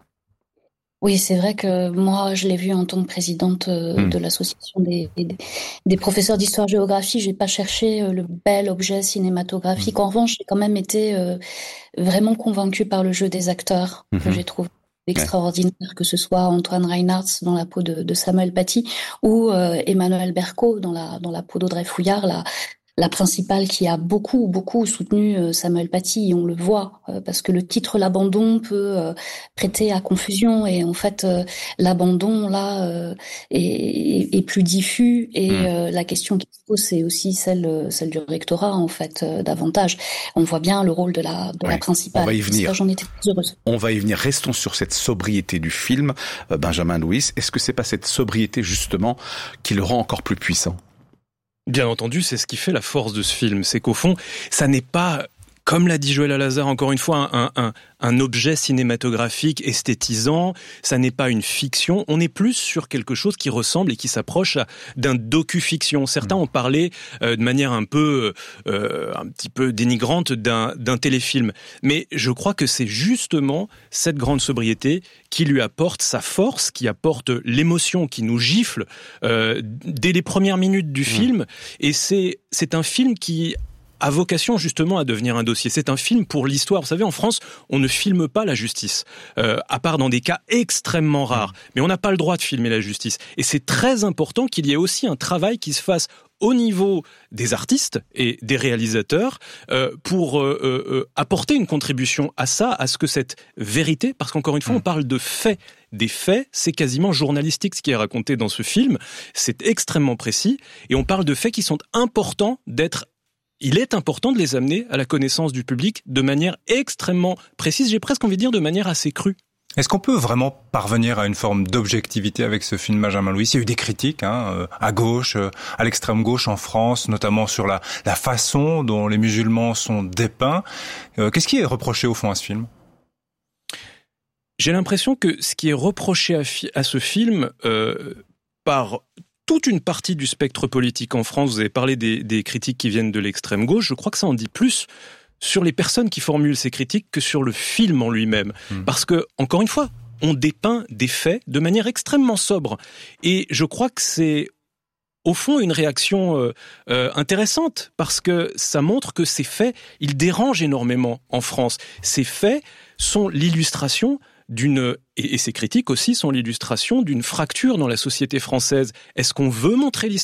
Oui, c'est vrai que moi, je l'ai vu en tant que présidente euh, mmh. de l'association des, des, des professeurs d'histoire-géographie. J'ai pas cherché euh, le bel objet cinématographique. Mmh. En revanche, j'ai quand même été euh, vraiment convaincue par le jeu des acteurs mmh. que j'ai trouvé extraordinaire, ouais. que ce soit Antoine Reinhardt dans la peau de, de Samuel Paty ou euh, Emmanuel Berco dans la dans la peau d'Audrey Fouillard, la la principale qui a beaucoup, beaucoup soutenu euh, Samuel Paty, et on le voit, euh, parce que le titre « L'abandon » peut euh, prêter à confusion, et en fait, euh, l'abandon, là, euh, est, est plus diffus, et mmh. euh, la question qui se pose, c'est aussi celle, celle du rectorat, en fait, euh, davantage. On voit bien le rôle de la, de ouais. la principale. On va y venir. Ça, j'en étais très heureuse. On va y venir. Restons sur cette sobriété du film. Euh, Benjamin Louis, est-ce que c'est pas cette sobriété, justement, qui le rend encore plus puissant ? Bien entendu, c'est ce qui fait la force de ce film. C'est qu'au fond, ça n'est pas, comme l'a dit Joëlle Alazard, encore une fois, un, un, un objet cinématographique esthétisant. Ça n'est pas une fiction. On est plus sur quelque chose qui ressemble et qui s'approche d'un docu-fiction. Certains ont parlé euh, de manière un peu, euh, un petit peu dénigrante d'un, d'un téléfilm. Mais je crois que c'est justement cette grande sobriété qui lui apporte sa force, qui apporte l'émotion, qui nous gifle euh, dès les premières minutes du film. Et c'est, c'est un film qui a vocation justement à devenir un dossier. C'est un film pour l'histoire. Vous savez, en France, on ne filme pas la justice, euh, à part dans des cas extrêmement rares. Mais on n'a pas le droit de filmer la justice. Et c'est très important qu'il y ait aussi un travail qui se fasse au niveau des artistes et des réalisateurs euh, pour euh, euh, apporter une contribution à ça, à ce que cette vérité, parce qu'encore une fois, on parle de faits. Des faits, c'est quasiment journalistique ce qui est raconté dans ce film. C'est extrêmement précis et on parle de faits qui sont importants d'être Il est important de les amener à la connaissance du public de manière extrêmement précise, j'ai presque envie de dire de manière assez crue. Est-ce qu'on peut vraiment parvenir à une forme d'objectivité avec ce film, Benjamin Louis ? Il y a eu des critiques hein, à gauche, à l'extrême gauche en France, notamment sur la, la façon dont les musulmans sont dépeints. Euh, qu'est-ce qui est reproché au fond à ce film ? J'ai l'impression que ce qui est reproché à, fi- à ce film euh, par toute une partie du spectre politique en France, vous avez parlé des, des critiques qui viennent de l'extrême gauche, je crois que ça en dit plus sur les personnes qui formulent ces critiques que sur le film en lui-même. Mmh. Parce que, encore une fois, on dépeint des faits de manière extrêmement sobre. Et je crois que c'est, au fond, une réaction euh, euh, intéressante, parce que ça montre que ces faits, ils dérangent énormément en France. Ces faits sont l'illustration d'une, et, et ces critiques aussi sont l'illustration d'une fracture dans la société française. Est-ce qu'on veut montrer l'islamisme ?